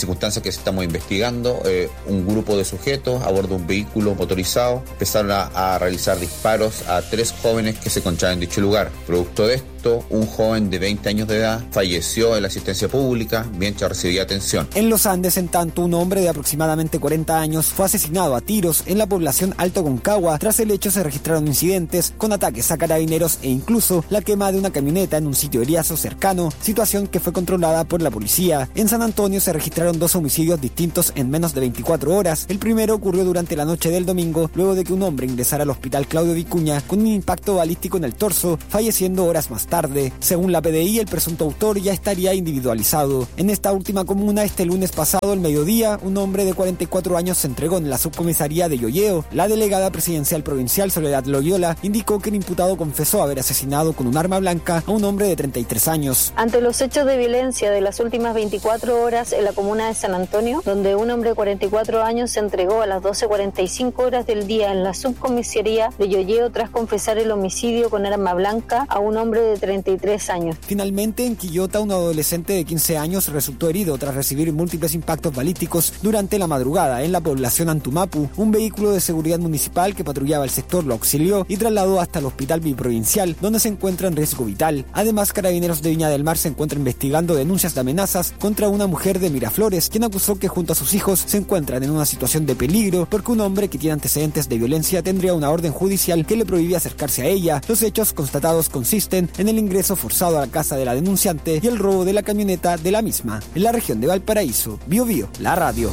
que estamos investigando, un grupo de sujetos a bordo de un vehículo motorizado empezaron a realizar disparos a 3 jóvenes que se encontraban en dicho lugar. Producto de esto, un joven de 20 años de edad falleció en la asistencia pública mientras recibía atención. En los Andes, en tanto, un hombre de aproximadamente 40 años fue asesinado a tiros en la población Alto Concagua. Tras el hecho se registraron incidentes con ataques a carabineros e incluso la quema de una camioneta en un sitio eriazo cercano, situación que fue controlada por la policía. En San Antonio se registraron 2 homicidios distintos en menos de 24 horas. El primero ocurrió durante la noche del domingo, luego de que un hombre ingresara al hospital Claudio Vicuña con un impacto balístico en el torso, falleciendo horas más tarde. Según la PDI, el presunto autor ya estaría individualizado. En esta última comuna, este lunes pasado, al mediodía, un hombre de 44 años se entregó en la subcomisaría de Yoyeo. La delegada presidencial provincial, Soledad Loyola, indicó que el imputado confesó haber asesinado con un arma blanca a un hombre de 33 años. Ante los hechos de violencia de las últimas 24 horas en la comuna de San Antonio, donde un hombre de 44 años se entregó a las 12:45 horas del día en la subcomisaría de Yoyeo tras confesar el homicidio con arma blanca a un hombre de 33 años. Finalmente, en Quillota, un adolescente de 15 años resultó herido tras recibir múltiples impactos balísticos durante la madrugada en la población Antumapu. Un vehículo de seguridad municipal que patrullaba el sector lo auxilió y trasladó hasta el hospital biprovincial, donde se encuentra en riesgo vital. Además, Carabineros de Viña del Mar se encuentra investigando denuncias de amenazas contra una mujer de Miraflores, quien acusó que junto a sus hijos se encuentran en una situación de peligro porque un hombre que tiene antecedentes de violencia tendría una orden judicial que le prohíbe acercarse a ella. Los hechos constatados consisten en el ingreso forzado a la casa de la denunciante y el robo de la camioneta de la misma. En la región de Valparaíso, Biobío, la radio.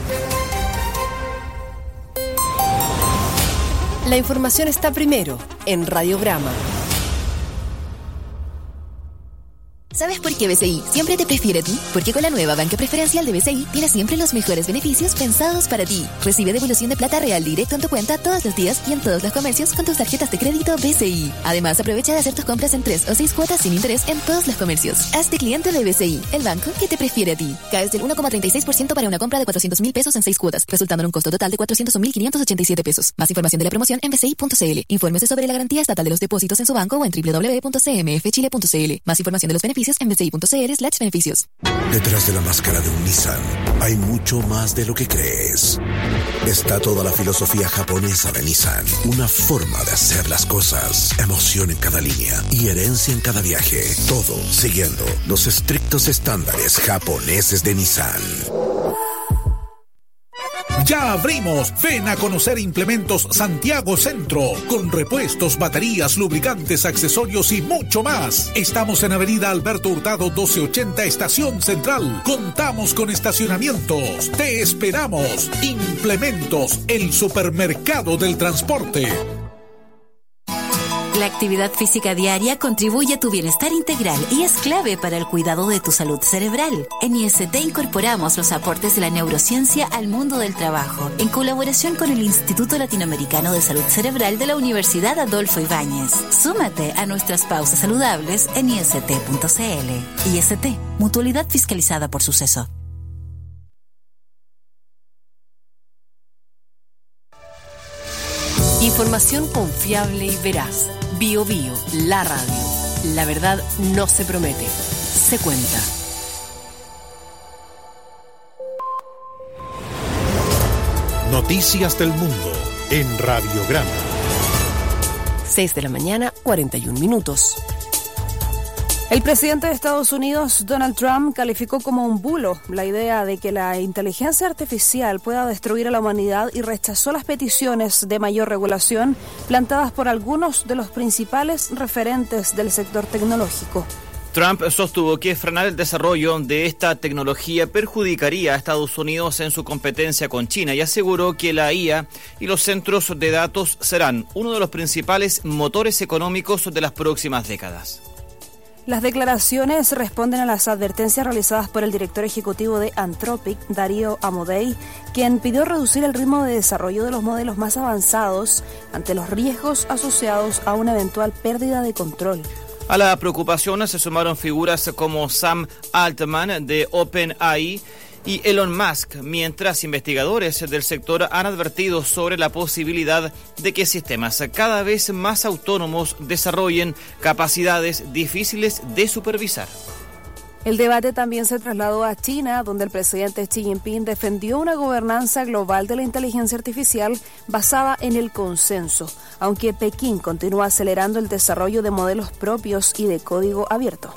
La información está primero en Radiograma. ¿Sabes por qué BCI siempre te prefiere a ti? Porque con la nueva banca preferencial de BCI tienes siempre los mejores beneficios pensados para ti. Recibe devolución de plata real directo en tu cuenta todos los días y en todos los comercios con tus tarjetas de crédito BCI. Además, aprovecha de hacer tus compras en 3 o 6 cuotas sin interés en todos los comercios. Hazte cliente de BCI, el banco que te prefiere a ti. Caes del 1,36% para una compra de 400.000 pesos en 6 cuotas, resultando en un costo total de 401.587 pesos. Más información de la promoción en bci.cl. Infórmese sobre la garantía estatal de los depósitos en su banco o en www.cmfchile.cl. Más información de los beneficios en bci.cl/beneficios. Detrás de la máscara de un Nissan hay mucho más de lo que crees. Está toda la filosofía japonesa de Nissan, una forma de hacer las cosas, emoción en cada línea y herencia en cada viaje, todo siguiendo los estrictos estándares japoneses de Nissan. Ya abrimos. Ven a conocer Implementos Santiago Centro, con repuestos, baterías, lubricantes, accesorios y mucho más. Estamos en Avenida Alberto Hurtado 1280, Estación Central. Contamos con estacionamientos. Te esperamos. Implementos, el supermercado del transporte. La actividad física diaria contribuye a tu bienestar integral y es clave para el cuidado de tu salud cerebral. En IST incorporamos los aportes de la neurociencia al mundo del trabajo, en colaboración con el Instituto Latinoamericano de Salud Cerebral de la Universidad Adolfo Ibáñez. Súmate a nuestras pausas saludables en ist.cl. IST, mutualidad fiscalizada por Suceso. Información confiable y veraz. Biobío, la radio. La verdad no se promete, se cuenta. Noticias del mundo en Radiograma. 6 de la mañana, 41 minutos. El presidente de Estados Unidos, Donald Trump, calificó como un bulo la idea de que la inteligencia artificial pueda destruir a la humanidad y rechazó las peticiones de mayor regulación planteadas por algunos de los principales referentes del sector tecnológico. Trump sostuvo que frenar el desarrollo de esta tecnología perjudicaría a Estados Unidos en su competencia con China y aseguró que la IA y los centros de datos serán uno de los principales motores económicos de las próximas décadas. Las declaraciones responden a las advertencias realizadas por el director ejecutivo de Anthropic, Darío Amodei, quien pidió reducir el ritmo de desarrollo de los modelos más avanzados ante los riesgos asociados a una eventual pérdida de control. A la preocupación se sumaron figuras como Sam Altman de OpenAI y Elon Musk, mientras investigadores del sector han advertido sobre la posibilidad de que sistemas cada vez más autónomos desarrollen capacidades difíciles de supervisar. El debate también se trasladó a China, donde el presidente Xi Jinping defendió una gobernanza global de la inteligencia artificial basada en el consenso, aunque Pekín continúa acelerando el desarrollo de modelos propios y de código abierto.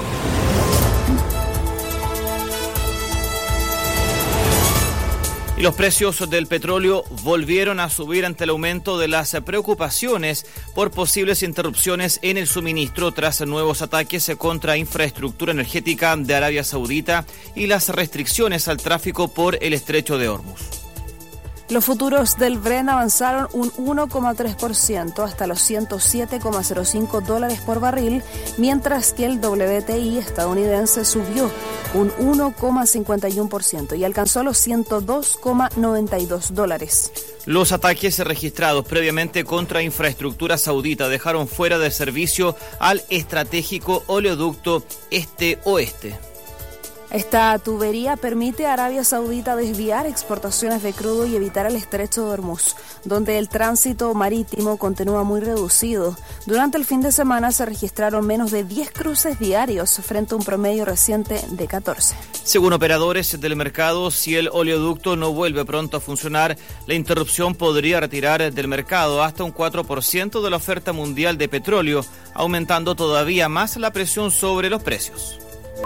Y los precios del petróleo volvieron a subir ante el aumento de las preocupaciones por posibles interrupciones en el suministro tras nuevos ataques contra infraestructura energética de Arabia Saudita y las restricciones al tráfico por el estrecho de Hormuz. Los futuros del Brent avanzaron un 1,3% hasta los $107,05 por barril, mientras que el WTI estadounidense subió un 1,51% y alcanzó los $102,92. Los ataques registrados previamente contra infraestructura saudita dejaron fuera de servicio al estratégico oleoducto este-oeste. Esta tubería permite a Arabia Saudita desviar exportaciones de crudo y evitar el estrecho de Hormuz, donde el tránsito marítimo continúa muy reducido. Durante el fin de semana se registraron menos de 10 cruces diarios frente a un promedio reciente de 14. Según operadores del mercado, si el oleoducto no vuelve pronto a funcionar, la interrupción podría retirar del mercado hasta un 4% de la oferta mundial de petróleo, aumentando todavía más la presión sobre los precios.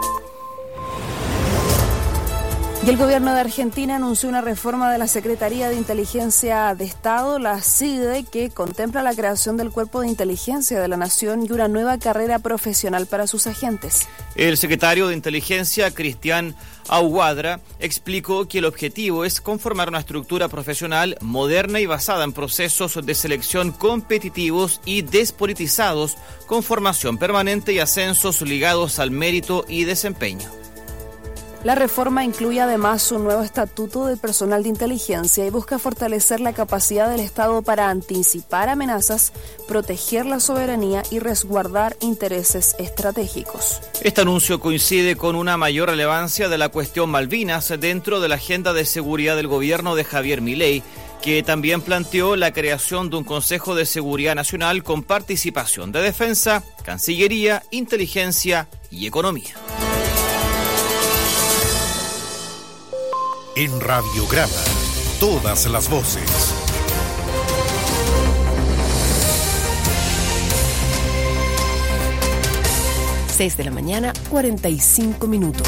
Y el gobierno de Argentina anunció una reforma de la Secretaría de Inteligencia de Estado, la CIDE, que contempla la creación del Cuerpo de Inteligencia de la Nación y una nueva carrera profesional para sus agentes. El secretario de Inteligencia, Cristian Aguadra, explicó que el objetivo es conformar una estructura profesional moderna y basada en procesos de selección competitivos y despolitizados, con formación permanente y ascensos ligados al mérito y desempeño. La reforma incluye además un nuevo estatuto del personal de inteligencia y busca fortalecer la capacidad del Estado para anticipar amenazas, proteger la soberanía y resguardar intereses estratégicos. Este anuncio coincide con una mayor relevancia de la cuestión Malvinas dentro de la agenda de seguridad del gobierno de Javier Milei, que también planteó la creación de un Consejo de Seguridad Nacional con participación de Defensa, Cancillería, Inteligencia y Economía. En Radiograma, todas las voces. Seis de la mañana, 45 minutos.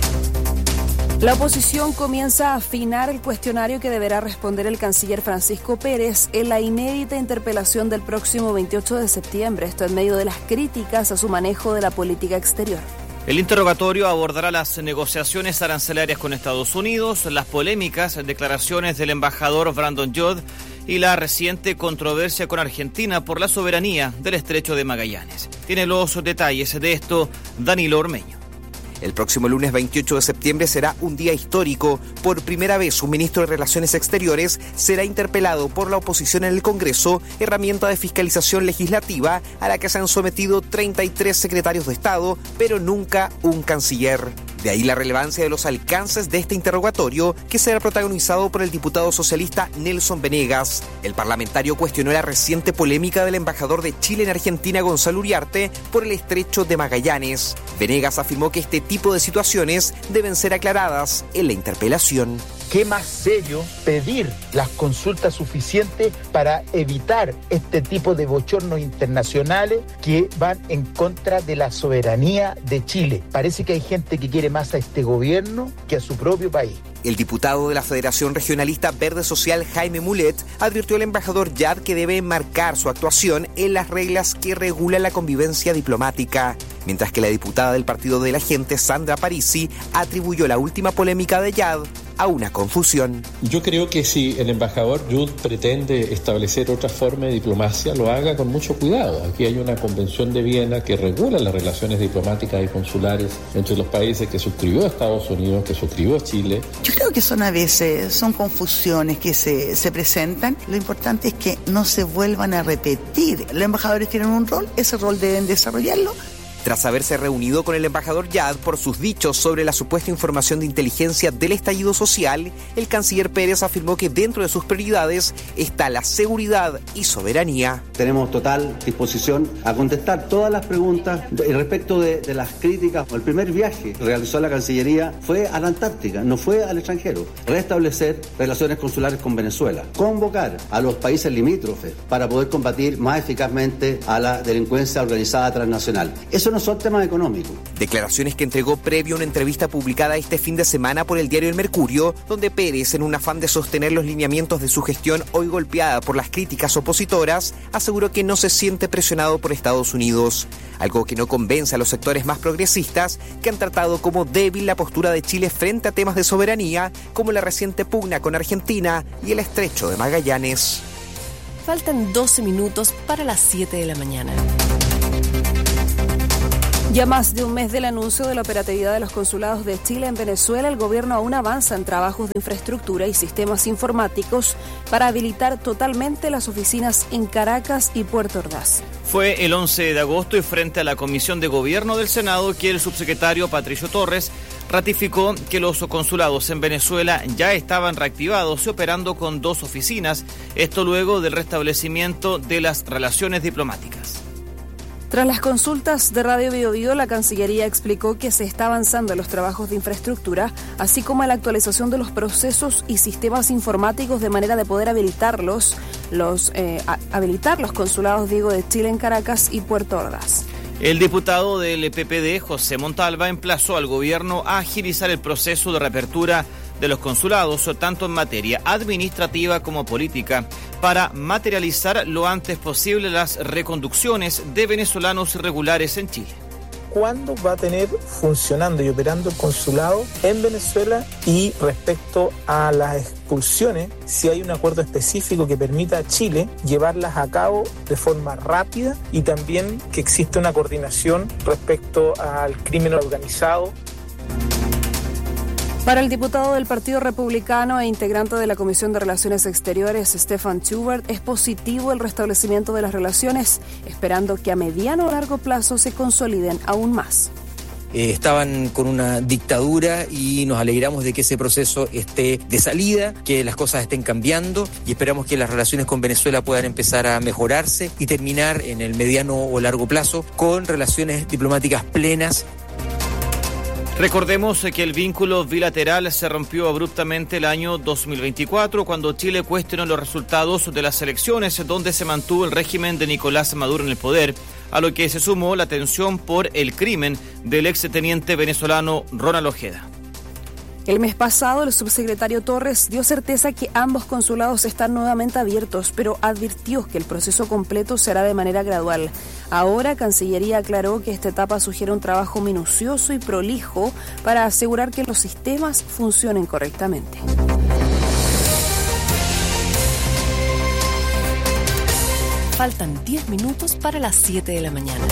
La oposición comienza a afinar el cuestionario que deberá responder el canciller Francisco Pérez en la inédita interpelación del próximo 28 de septiembre. Esto en medio de las críticas a su manejo de la política exterior. El interrogatorio abordará las negociaciones arancelarias con Estados Unidos, las polémicas declaraciones del embajador Brandon Judd y la reciente controversia con Argentina por la soberanía del Estrecho de Magallanes. Tiene los detalles de esto Danilo Ormeño. El próximo lunes 28 de septiembre será un día histórico. Por primera vez, un ministro de Relaciones Exteriores será interpelado por la oposición en el Congreso, herramienta de fiscalización legislativa a la que se han sometido 33 secretarios de Estado, pero nunca un canciller. De ahí la relevancia de los alcances de este interrogatorio, que será protagonizado por el diputado socialista Nelson Venegas. El parlamentario cuestionó la reciente polémica del embajador de Chile en Argentina, Gonzalo Uriarte, por el Estrecho de Magallanes. Venegas afirmó que este tipo de situaciones deben ser aclaradas en la interpelación. ¿Qué más serio pedir las consultas suficientes para evitar este tipo de bochornos internacionales que van en contra de la soberanía de Chile? Parece que hay gente que quiere más a este gobierno que a su propio país. El diputado de la Federación Regionalista Verde Social, Jaime Mulet, advirtió al embajador Yad que debe enmarcar su actuación en las reglas que regulan la convivencia diplomática, mientras que la diputada del Partido de la Gente, Sandra Parisi, atribuyó la última polémica de Yad a una confusión. Yo creo que si el embajador Yud pretende establecer otra forma de diplomacia, lo haga con mucho cuidado. Aquí hay una convención de Viena que regula las relaciones diplomáticas y consulares entre los países que suscribió Estados Unidos, que suscribió Chile. Yo creo que a veces son confusiones que se presentan. Lo importante es que no se vuelvan a repetir. Los embajadores tienen un rol, ese rol deben desarrollarlo Tras haberse reunido con el embajador Yad por sus dichos sobre la supuesta información de inteligencia del estallido social, el canciller Pérez afirmó que dentro de sus prioridades está la seguridad y soberanía. Tenemos total disposición a contestar todas las preguntas respecto de las críticas. El primer viaje que realizó la Cancillería fue a la Antártica, no fue al extranjero. Restablecer relaciones consulares con Venezuela, convocar a los países limítrofes para poder combatir más eficazmente a la delincuencia organizada transnacional. Eso no son temas económicos. Declaraciones que entregó previo a una entrevista publicada este fin de semana por el diario El Mercurio, donde Pérez, en un afán de sostener los lineamientos de su gestión hoy golpeada por las críticas opositoras, aseguró que no se siente presionado por Estados Unidos, algo que no convence a los sectores más progresistas que han tratado como débil la postura de Chile frente a temas de soberanía, como la reciente pugna con Argentina y el estrecho de Magallanes. Faltan 12 minutos para las 7 de la mañana. Ya más de un mes del anuncio de la operatividad de los consulados de Chile en Venezuela, el gobierno aún avanza en trabajos de infraestructura y sistemas informáticos para habilitar totalmente las oficinas en Caracas y Puerto Ordaz. Fue el 11 de agosto y frente a la Comisión de Gobierno del Senado que el subsecretario Patricio Torres ratificó que los consulados en Venezuela ya estaban reactivados y operando con 2 oficinas, esto luego del restablecimiento de las relaciones diplomáticas. Tras las consultas de Radio Bio Bio, la Cancillería explicó que se está avanzando en los trabajos de infraestructura, así como en la actualización de los procesos y sistemas informáticos de manera de poder habilitar los consulados de Chile en Caracas y Puerto Ordaz. El diputado del PPD, José Montalva, emplazó al gobierno a agilizar el proceso de reapertura de los consulados, tanto en materia administrativa como política, para materializar lo antes posible las reconducciones de venezolanos irregulares en Chile. ¿Cuándo va a tener funcionando y operando el consulado en Venezuela? Y respecto a las expulsiones, si hay un acuerdo específico que permita a Chile llevarlas a cabo de forma rápida y también que exista una coordinación respecto al crimen organizado. Para el diputado del Partido Republicano e integrante de la Comisión de Relaciones Exteriores, Stefan Schubert, es positivo el restablecimiento de las relaciones, esperando que a mediano o largo plazo se consoliden aún más. Estaban con una dictadura y nos alegramos de que ese proceso esté de salida, que las cosas estén cambiando y esperamos que las relaciones con Venezuela puedan empezar a mejorarse y terminar en el mediano o largo plazo con relaciones diplomáticas plenas. Recordemos que el vínculo bilateral se rompió abruptamente el año 2024 cuando Chile cuestionó los resultados de las elecciones donde se mantuvo el régimen de Nicolás Maduro en el poder, a lo que se sumó la tensión por el crimen del exteniente venezolano Ronald Ojeda. El mes pasado, el subsecretario Torres dio certeza que ambos consulados están nuevamente abiertos, pero advirtió que el proceso completo será de manera gradual. Ahora, Cancillería aclaró que esta etapa sugiere un trabajo minucioso y prolijo para asegurar que los sistemas funcionen correctamente. Faltan 10 minutos para las 7 de la mañana.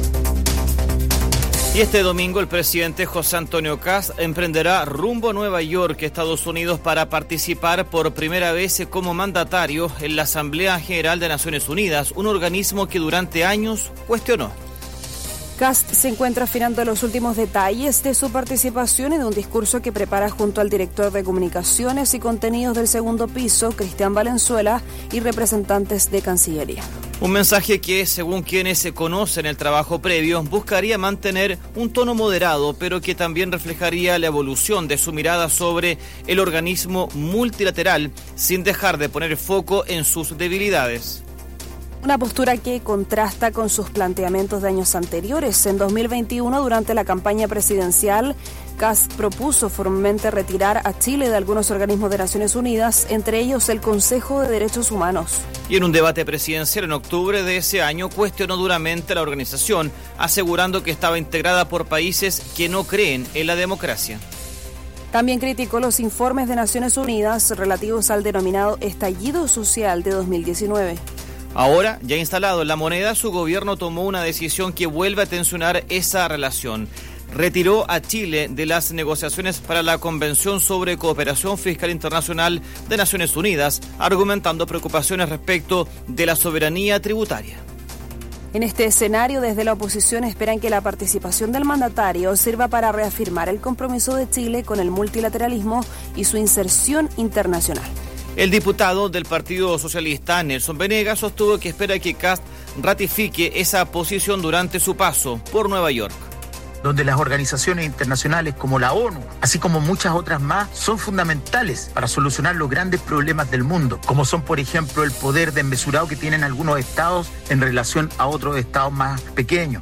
Y este domingo el presidente José Antonio Kast emprenderá rumbo a Nueva York, Estados Unidos, para participar por primera vez como mandatario en la Asamblea General de Naciones Unidas, un organismo que durante años cuestionó. Kast se encuentra afinando los últimos detalles de su participación en un discurso que prepara junto al director de Comunicaciones y Contenidos del Segundo Piso, Cristian Valenzuela, y representantes de Cancillería. Un mensaje que, según quienes se conocen el trabajo previo, buscaría mantener un tono moderado, pero que también reflejaría la evolución de su mirada sobre el organismo multilateral, sin dejar de poner foco en sus debilidades. Una postura que contrasta con sus planteamientos de años anteriores. En 2021, durante la campaña presidencial, Kast propuso formalmente retirar a Chile de algunos organismos de Naciones Unidas, entre ellos el Consejo de Derechos Humanos. Y en un debate presidencial en octubre de ese año, cuestionó duramente la organización, asegurando que estaba integrada por países que no creen en la democracia. También criticó los informes de Naciones Unidas relativos al denominado estallido social de 2019. Ahora, ya instalado en la moneda, su gobierno tomó una decisión que vuelve a tensionar esa relación. Retiró a Chile de las negociaciones para la Convención sobre Cooperación Fiscal Internacional de Naciones Unidas, argumentando preocupaciones respecto de la soberanía tributaria. En este escenario, desde la oposición esperan que la participación del mandatario sirva para reafirmar el compromiso de Chile con el multilateralismo y su inserción internacional. El diputado del Partido Socialista, Nelson Venegas, sostuvo que espera que Kast ratifique esa posición durante su paso por Nueva York, donde las organizaciones internacionales como la ONU, así como muchas otras más, son fundamentales para solucionar los grandes problemas del mundo, como son, por ejemplo, el poder desmesurado que tienen algunos estados en relación a otros estados más pequeños.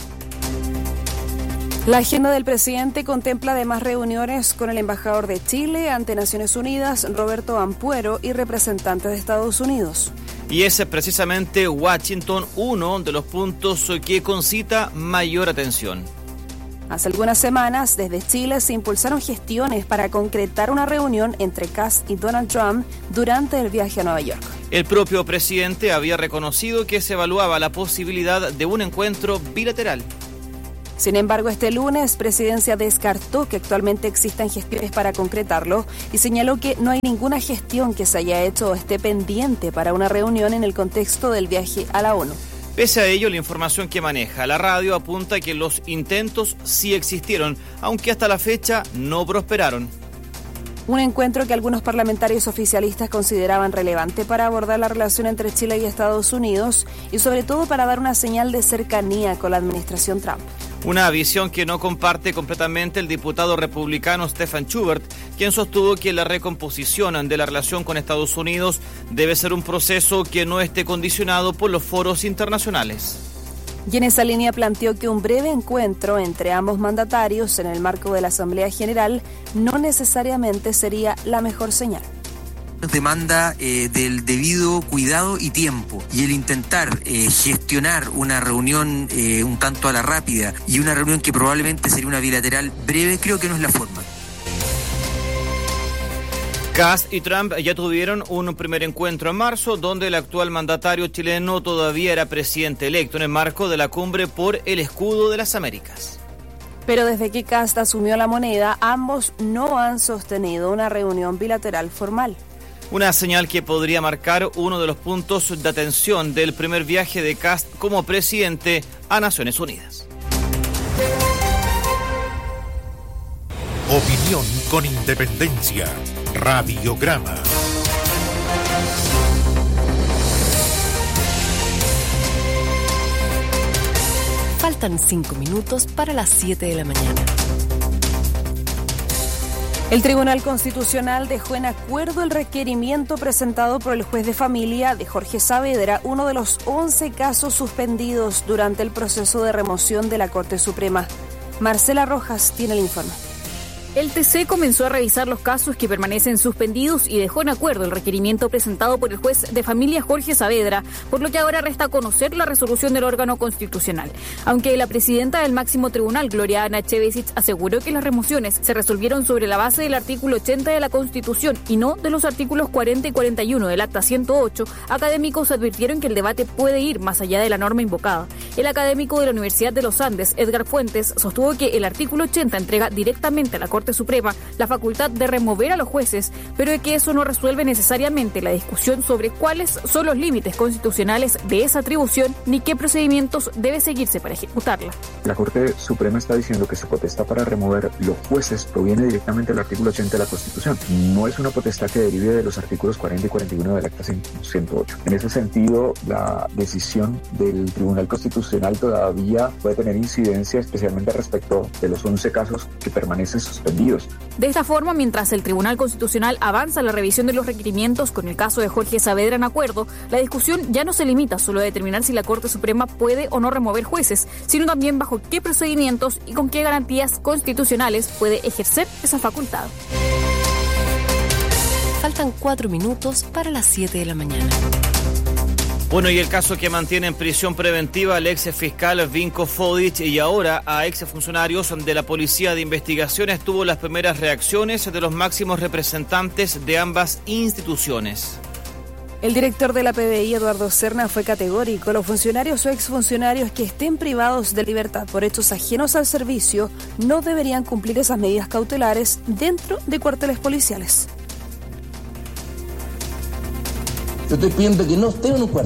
La agenda del presidente contempla además reuniones con el embajador de Chile ante Naciones Unidas, Roberto Ampuero, y representantes de Estados Unidos. Y es precisamente Washington uno de los puntos que concita mayor atención. Hace algunas semanas, desde Chile se impulsaron gestiones para concretar una reunión entre Kast y Donald Trump durante el viaje a Nueva York. El propio presidente había reconocido que se evaluaba la posibilidad de un encuentro bilateral. Sin embargo, este lunes, Presidencia descartó que actualmente existan gestiones para concretarlo y señaló que no hay ninguna gestión que se haya hecho o esté pendiente para una reunión en el contexto del viaje a la ONU. Pese a ello, la información que maneja la radio apunta que los intentos sí existieron, aunque hasta la fecha no prosperaron. Un encuentro que algunos parlamentarios oficialistas consideraban relevante para abordar la relación entre Chile y Estados Unidos y sobre todo para dar una señal de cercanía con la administración Trump. Una visión que no comparte completamente el diputado republicano Stephen Schubert, quien sostuvo que la recomposición de la relación con Estados Unidos debe ser un proceso que no esté condicionado por los foros internacionales. Y en esa línea planteó que un breve encuentro entre ambos mandatarios en el marco de la Asamblea General no necesariamente sería la mejor señal. Demanda del debido cuidado y tiempo, y el intentar gestionar una reunión un tanto a la rápida y una reunión que probablemente sería una bilateral breve, creo que no es la forma. Kast y Trump ya tuvieron un primer encuentro en marzo, donde el actual mandatario chileno todavía era presidente electo en el marco de la cumbre por el escudo de las Américas. Pero desde que Kast asumió la moneda, ambos no han sostenido una reunión bilateral formal. Una señal que podría marcar uno de los puntos de atención del primer viaje de Kast como presidente a Naciones Unidas. Opinión con independencia. Radiograma. Faltan 5 minutos para las 7 de la mañana. El Tribunal Constitucional dejó en acuerdo el requerimiento presentado por el juez de familia de Jorge Saavedra, uno de los 11 casos suspendidos durante el proceso de remoción de la Corte Suprema. Marcela Rojas tiene el informe. El TC comenzó a revisar los casos que permanecen suspendidos y dejó en acuerdo el requerimiento presentado por el juez de familia Jorge Saavedra, por lo que ahora resta conocer la resolución del órgano constitucional. Aunque la presidenta del máximo tribunal, Gloria Ana Chevesic, aseguró que las remociones se resolvieron sobre la base del artículo 80 de la Constitución y no de los artículos 40 y 41 del Acta 108, académicos advirtieron que el debate puede ir más allá de la norma invocada. El académico de la Universidad de los Andes, Edgar Fuentes, sostuvo que el artículo 80 entrega directamente a la Corte Suprema la facultad de remover a los jueces, pero de que eso no resuelve necesariamente la discusión sobre cuáles son los límites constitucionales de esa atribución ni qué procedimientos debe seguirse para ejecutarla. La Corte Suprema está diciendo que su potestad para remover los jueces proviene directamente del artículo 80 de la Constitución. No es una potestad que derive de los artículos 40 y 41 del Acta 108. En ese sentido, la decisión del Tribunal Constitucional todavía puede tener incidencia, especialmente respecto de los 11 casos que permanecen suspendidos. De esta forma, mientras el Tribunal Constitucional avanza en la revisión de los requerimientos con el caso de Jorge Saavedra en acuerdo, la discusión ya no se limita solo a determinar si la Corte Suprema puede o no remover jueces, sino también bajo qué procedimientos y con qué garantías constitucionales puede ejercer esa facultad. Faltan 4 minutos para las 7 de la mañana. Bueno, y el caso que mantiene en prisión preventiva al ex fiscal Vinko Fodic y ahora a ex funcionarios de la Policía de Investigaciones tuvo las primeras reacciones de los máximos representantes de ambas instituciones. El director de la PBI, Eduardo Serna, fue categórico. Los funcionarios o exfuncionarios que estén privados de libertad por hechos ajenos al servicio no deberían cumplir esas medidas cautelares dentro de cuarteles policiales. Yo estoy pidiendo que no estén en un cuartel,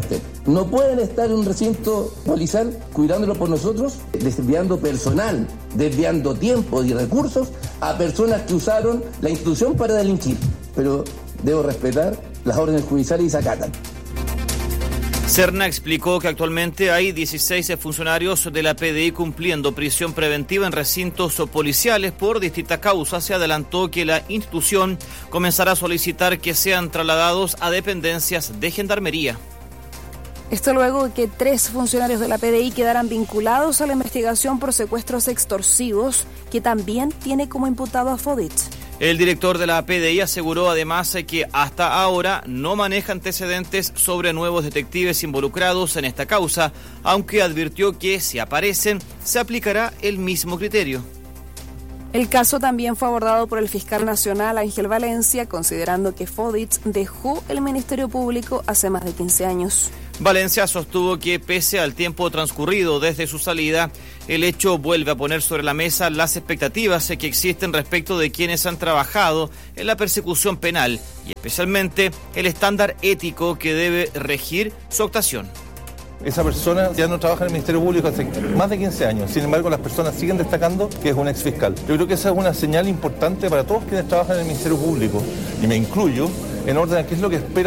No pueden estar en un recinto policial cuidándolo por nosotros, desviando personal, desviando tiempo y recursos a personas que usaron la institución para delinquir. Pero debo respetar las órdenes judiciales y se acatan. Serna explicó que actualmente hay 16 funcionarios de la PDI cumpliendo prisión preventiva en recintos policiales por distintas causas. Se adelantó que la institución comenzará a solicitar que sean trasladados a dependencias de Gendarmería. Esto luego de que 3 funcionarios de la PDI quedaran vinculados a la investigación por secuestros extorsivos, que también tiene como imputado a Fodich. El director de la PDI aseguró además que hasta ahora no maneja antecedentes sobre nuevos detectives involucrados en esta causa, aunque advirtió que si aparecen se aplicará el mismo criterio. El caso también fue abordado por el fiscal nacional Ángel Valencia, considerando que Fodich dejó el Ministerio Público hace más de 15 años. Valencia sostuvo que pese al tiempo transcurrido desde su salida, el hecho vuelve a poner sobre la mesa las expectativas que existen respecto de quienes han trabajado en la persecución penal y especialmente el estándar ético que debe regir su actuación. Esa persona ya no trabaja en el Ministerio Público hace más de 15 años, sin embargo las personas siguen destacando que es un exfiscal. Yo creo que esa es una señal importante para todos quienes trabajan en el Ministerio Público, y me incluyo, en orden a qué es lo que espera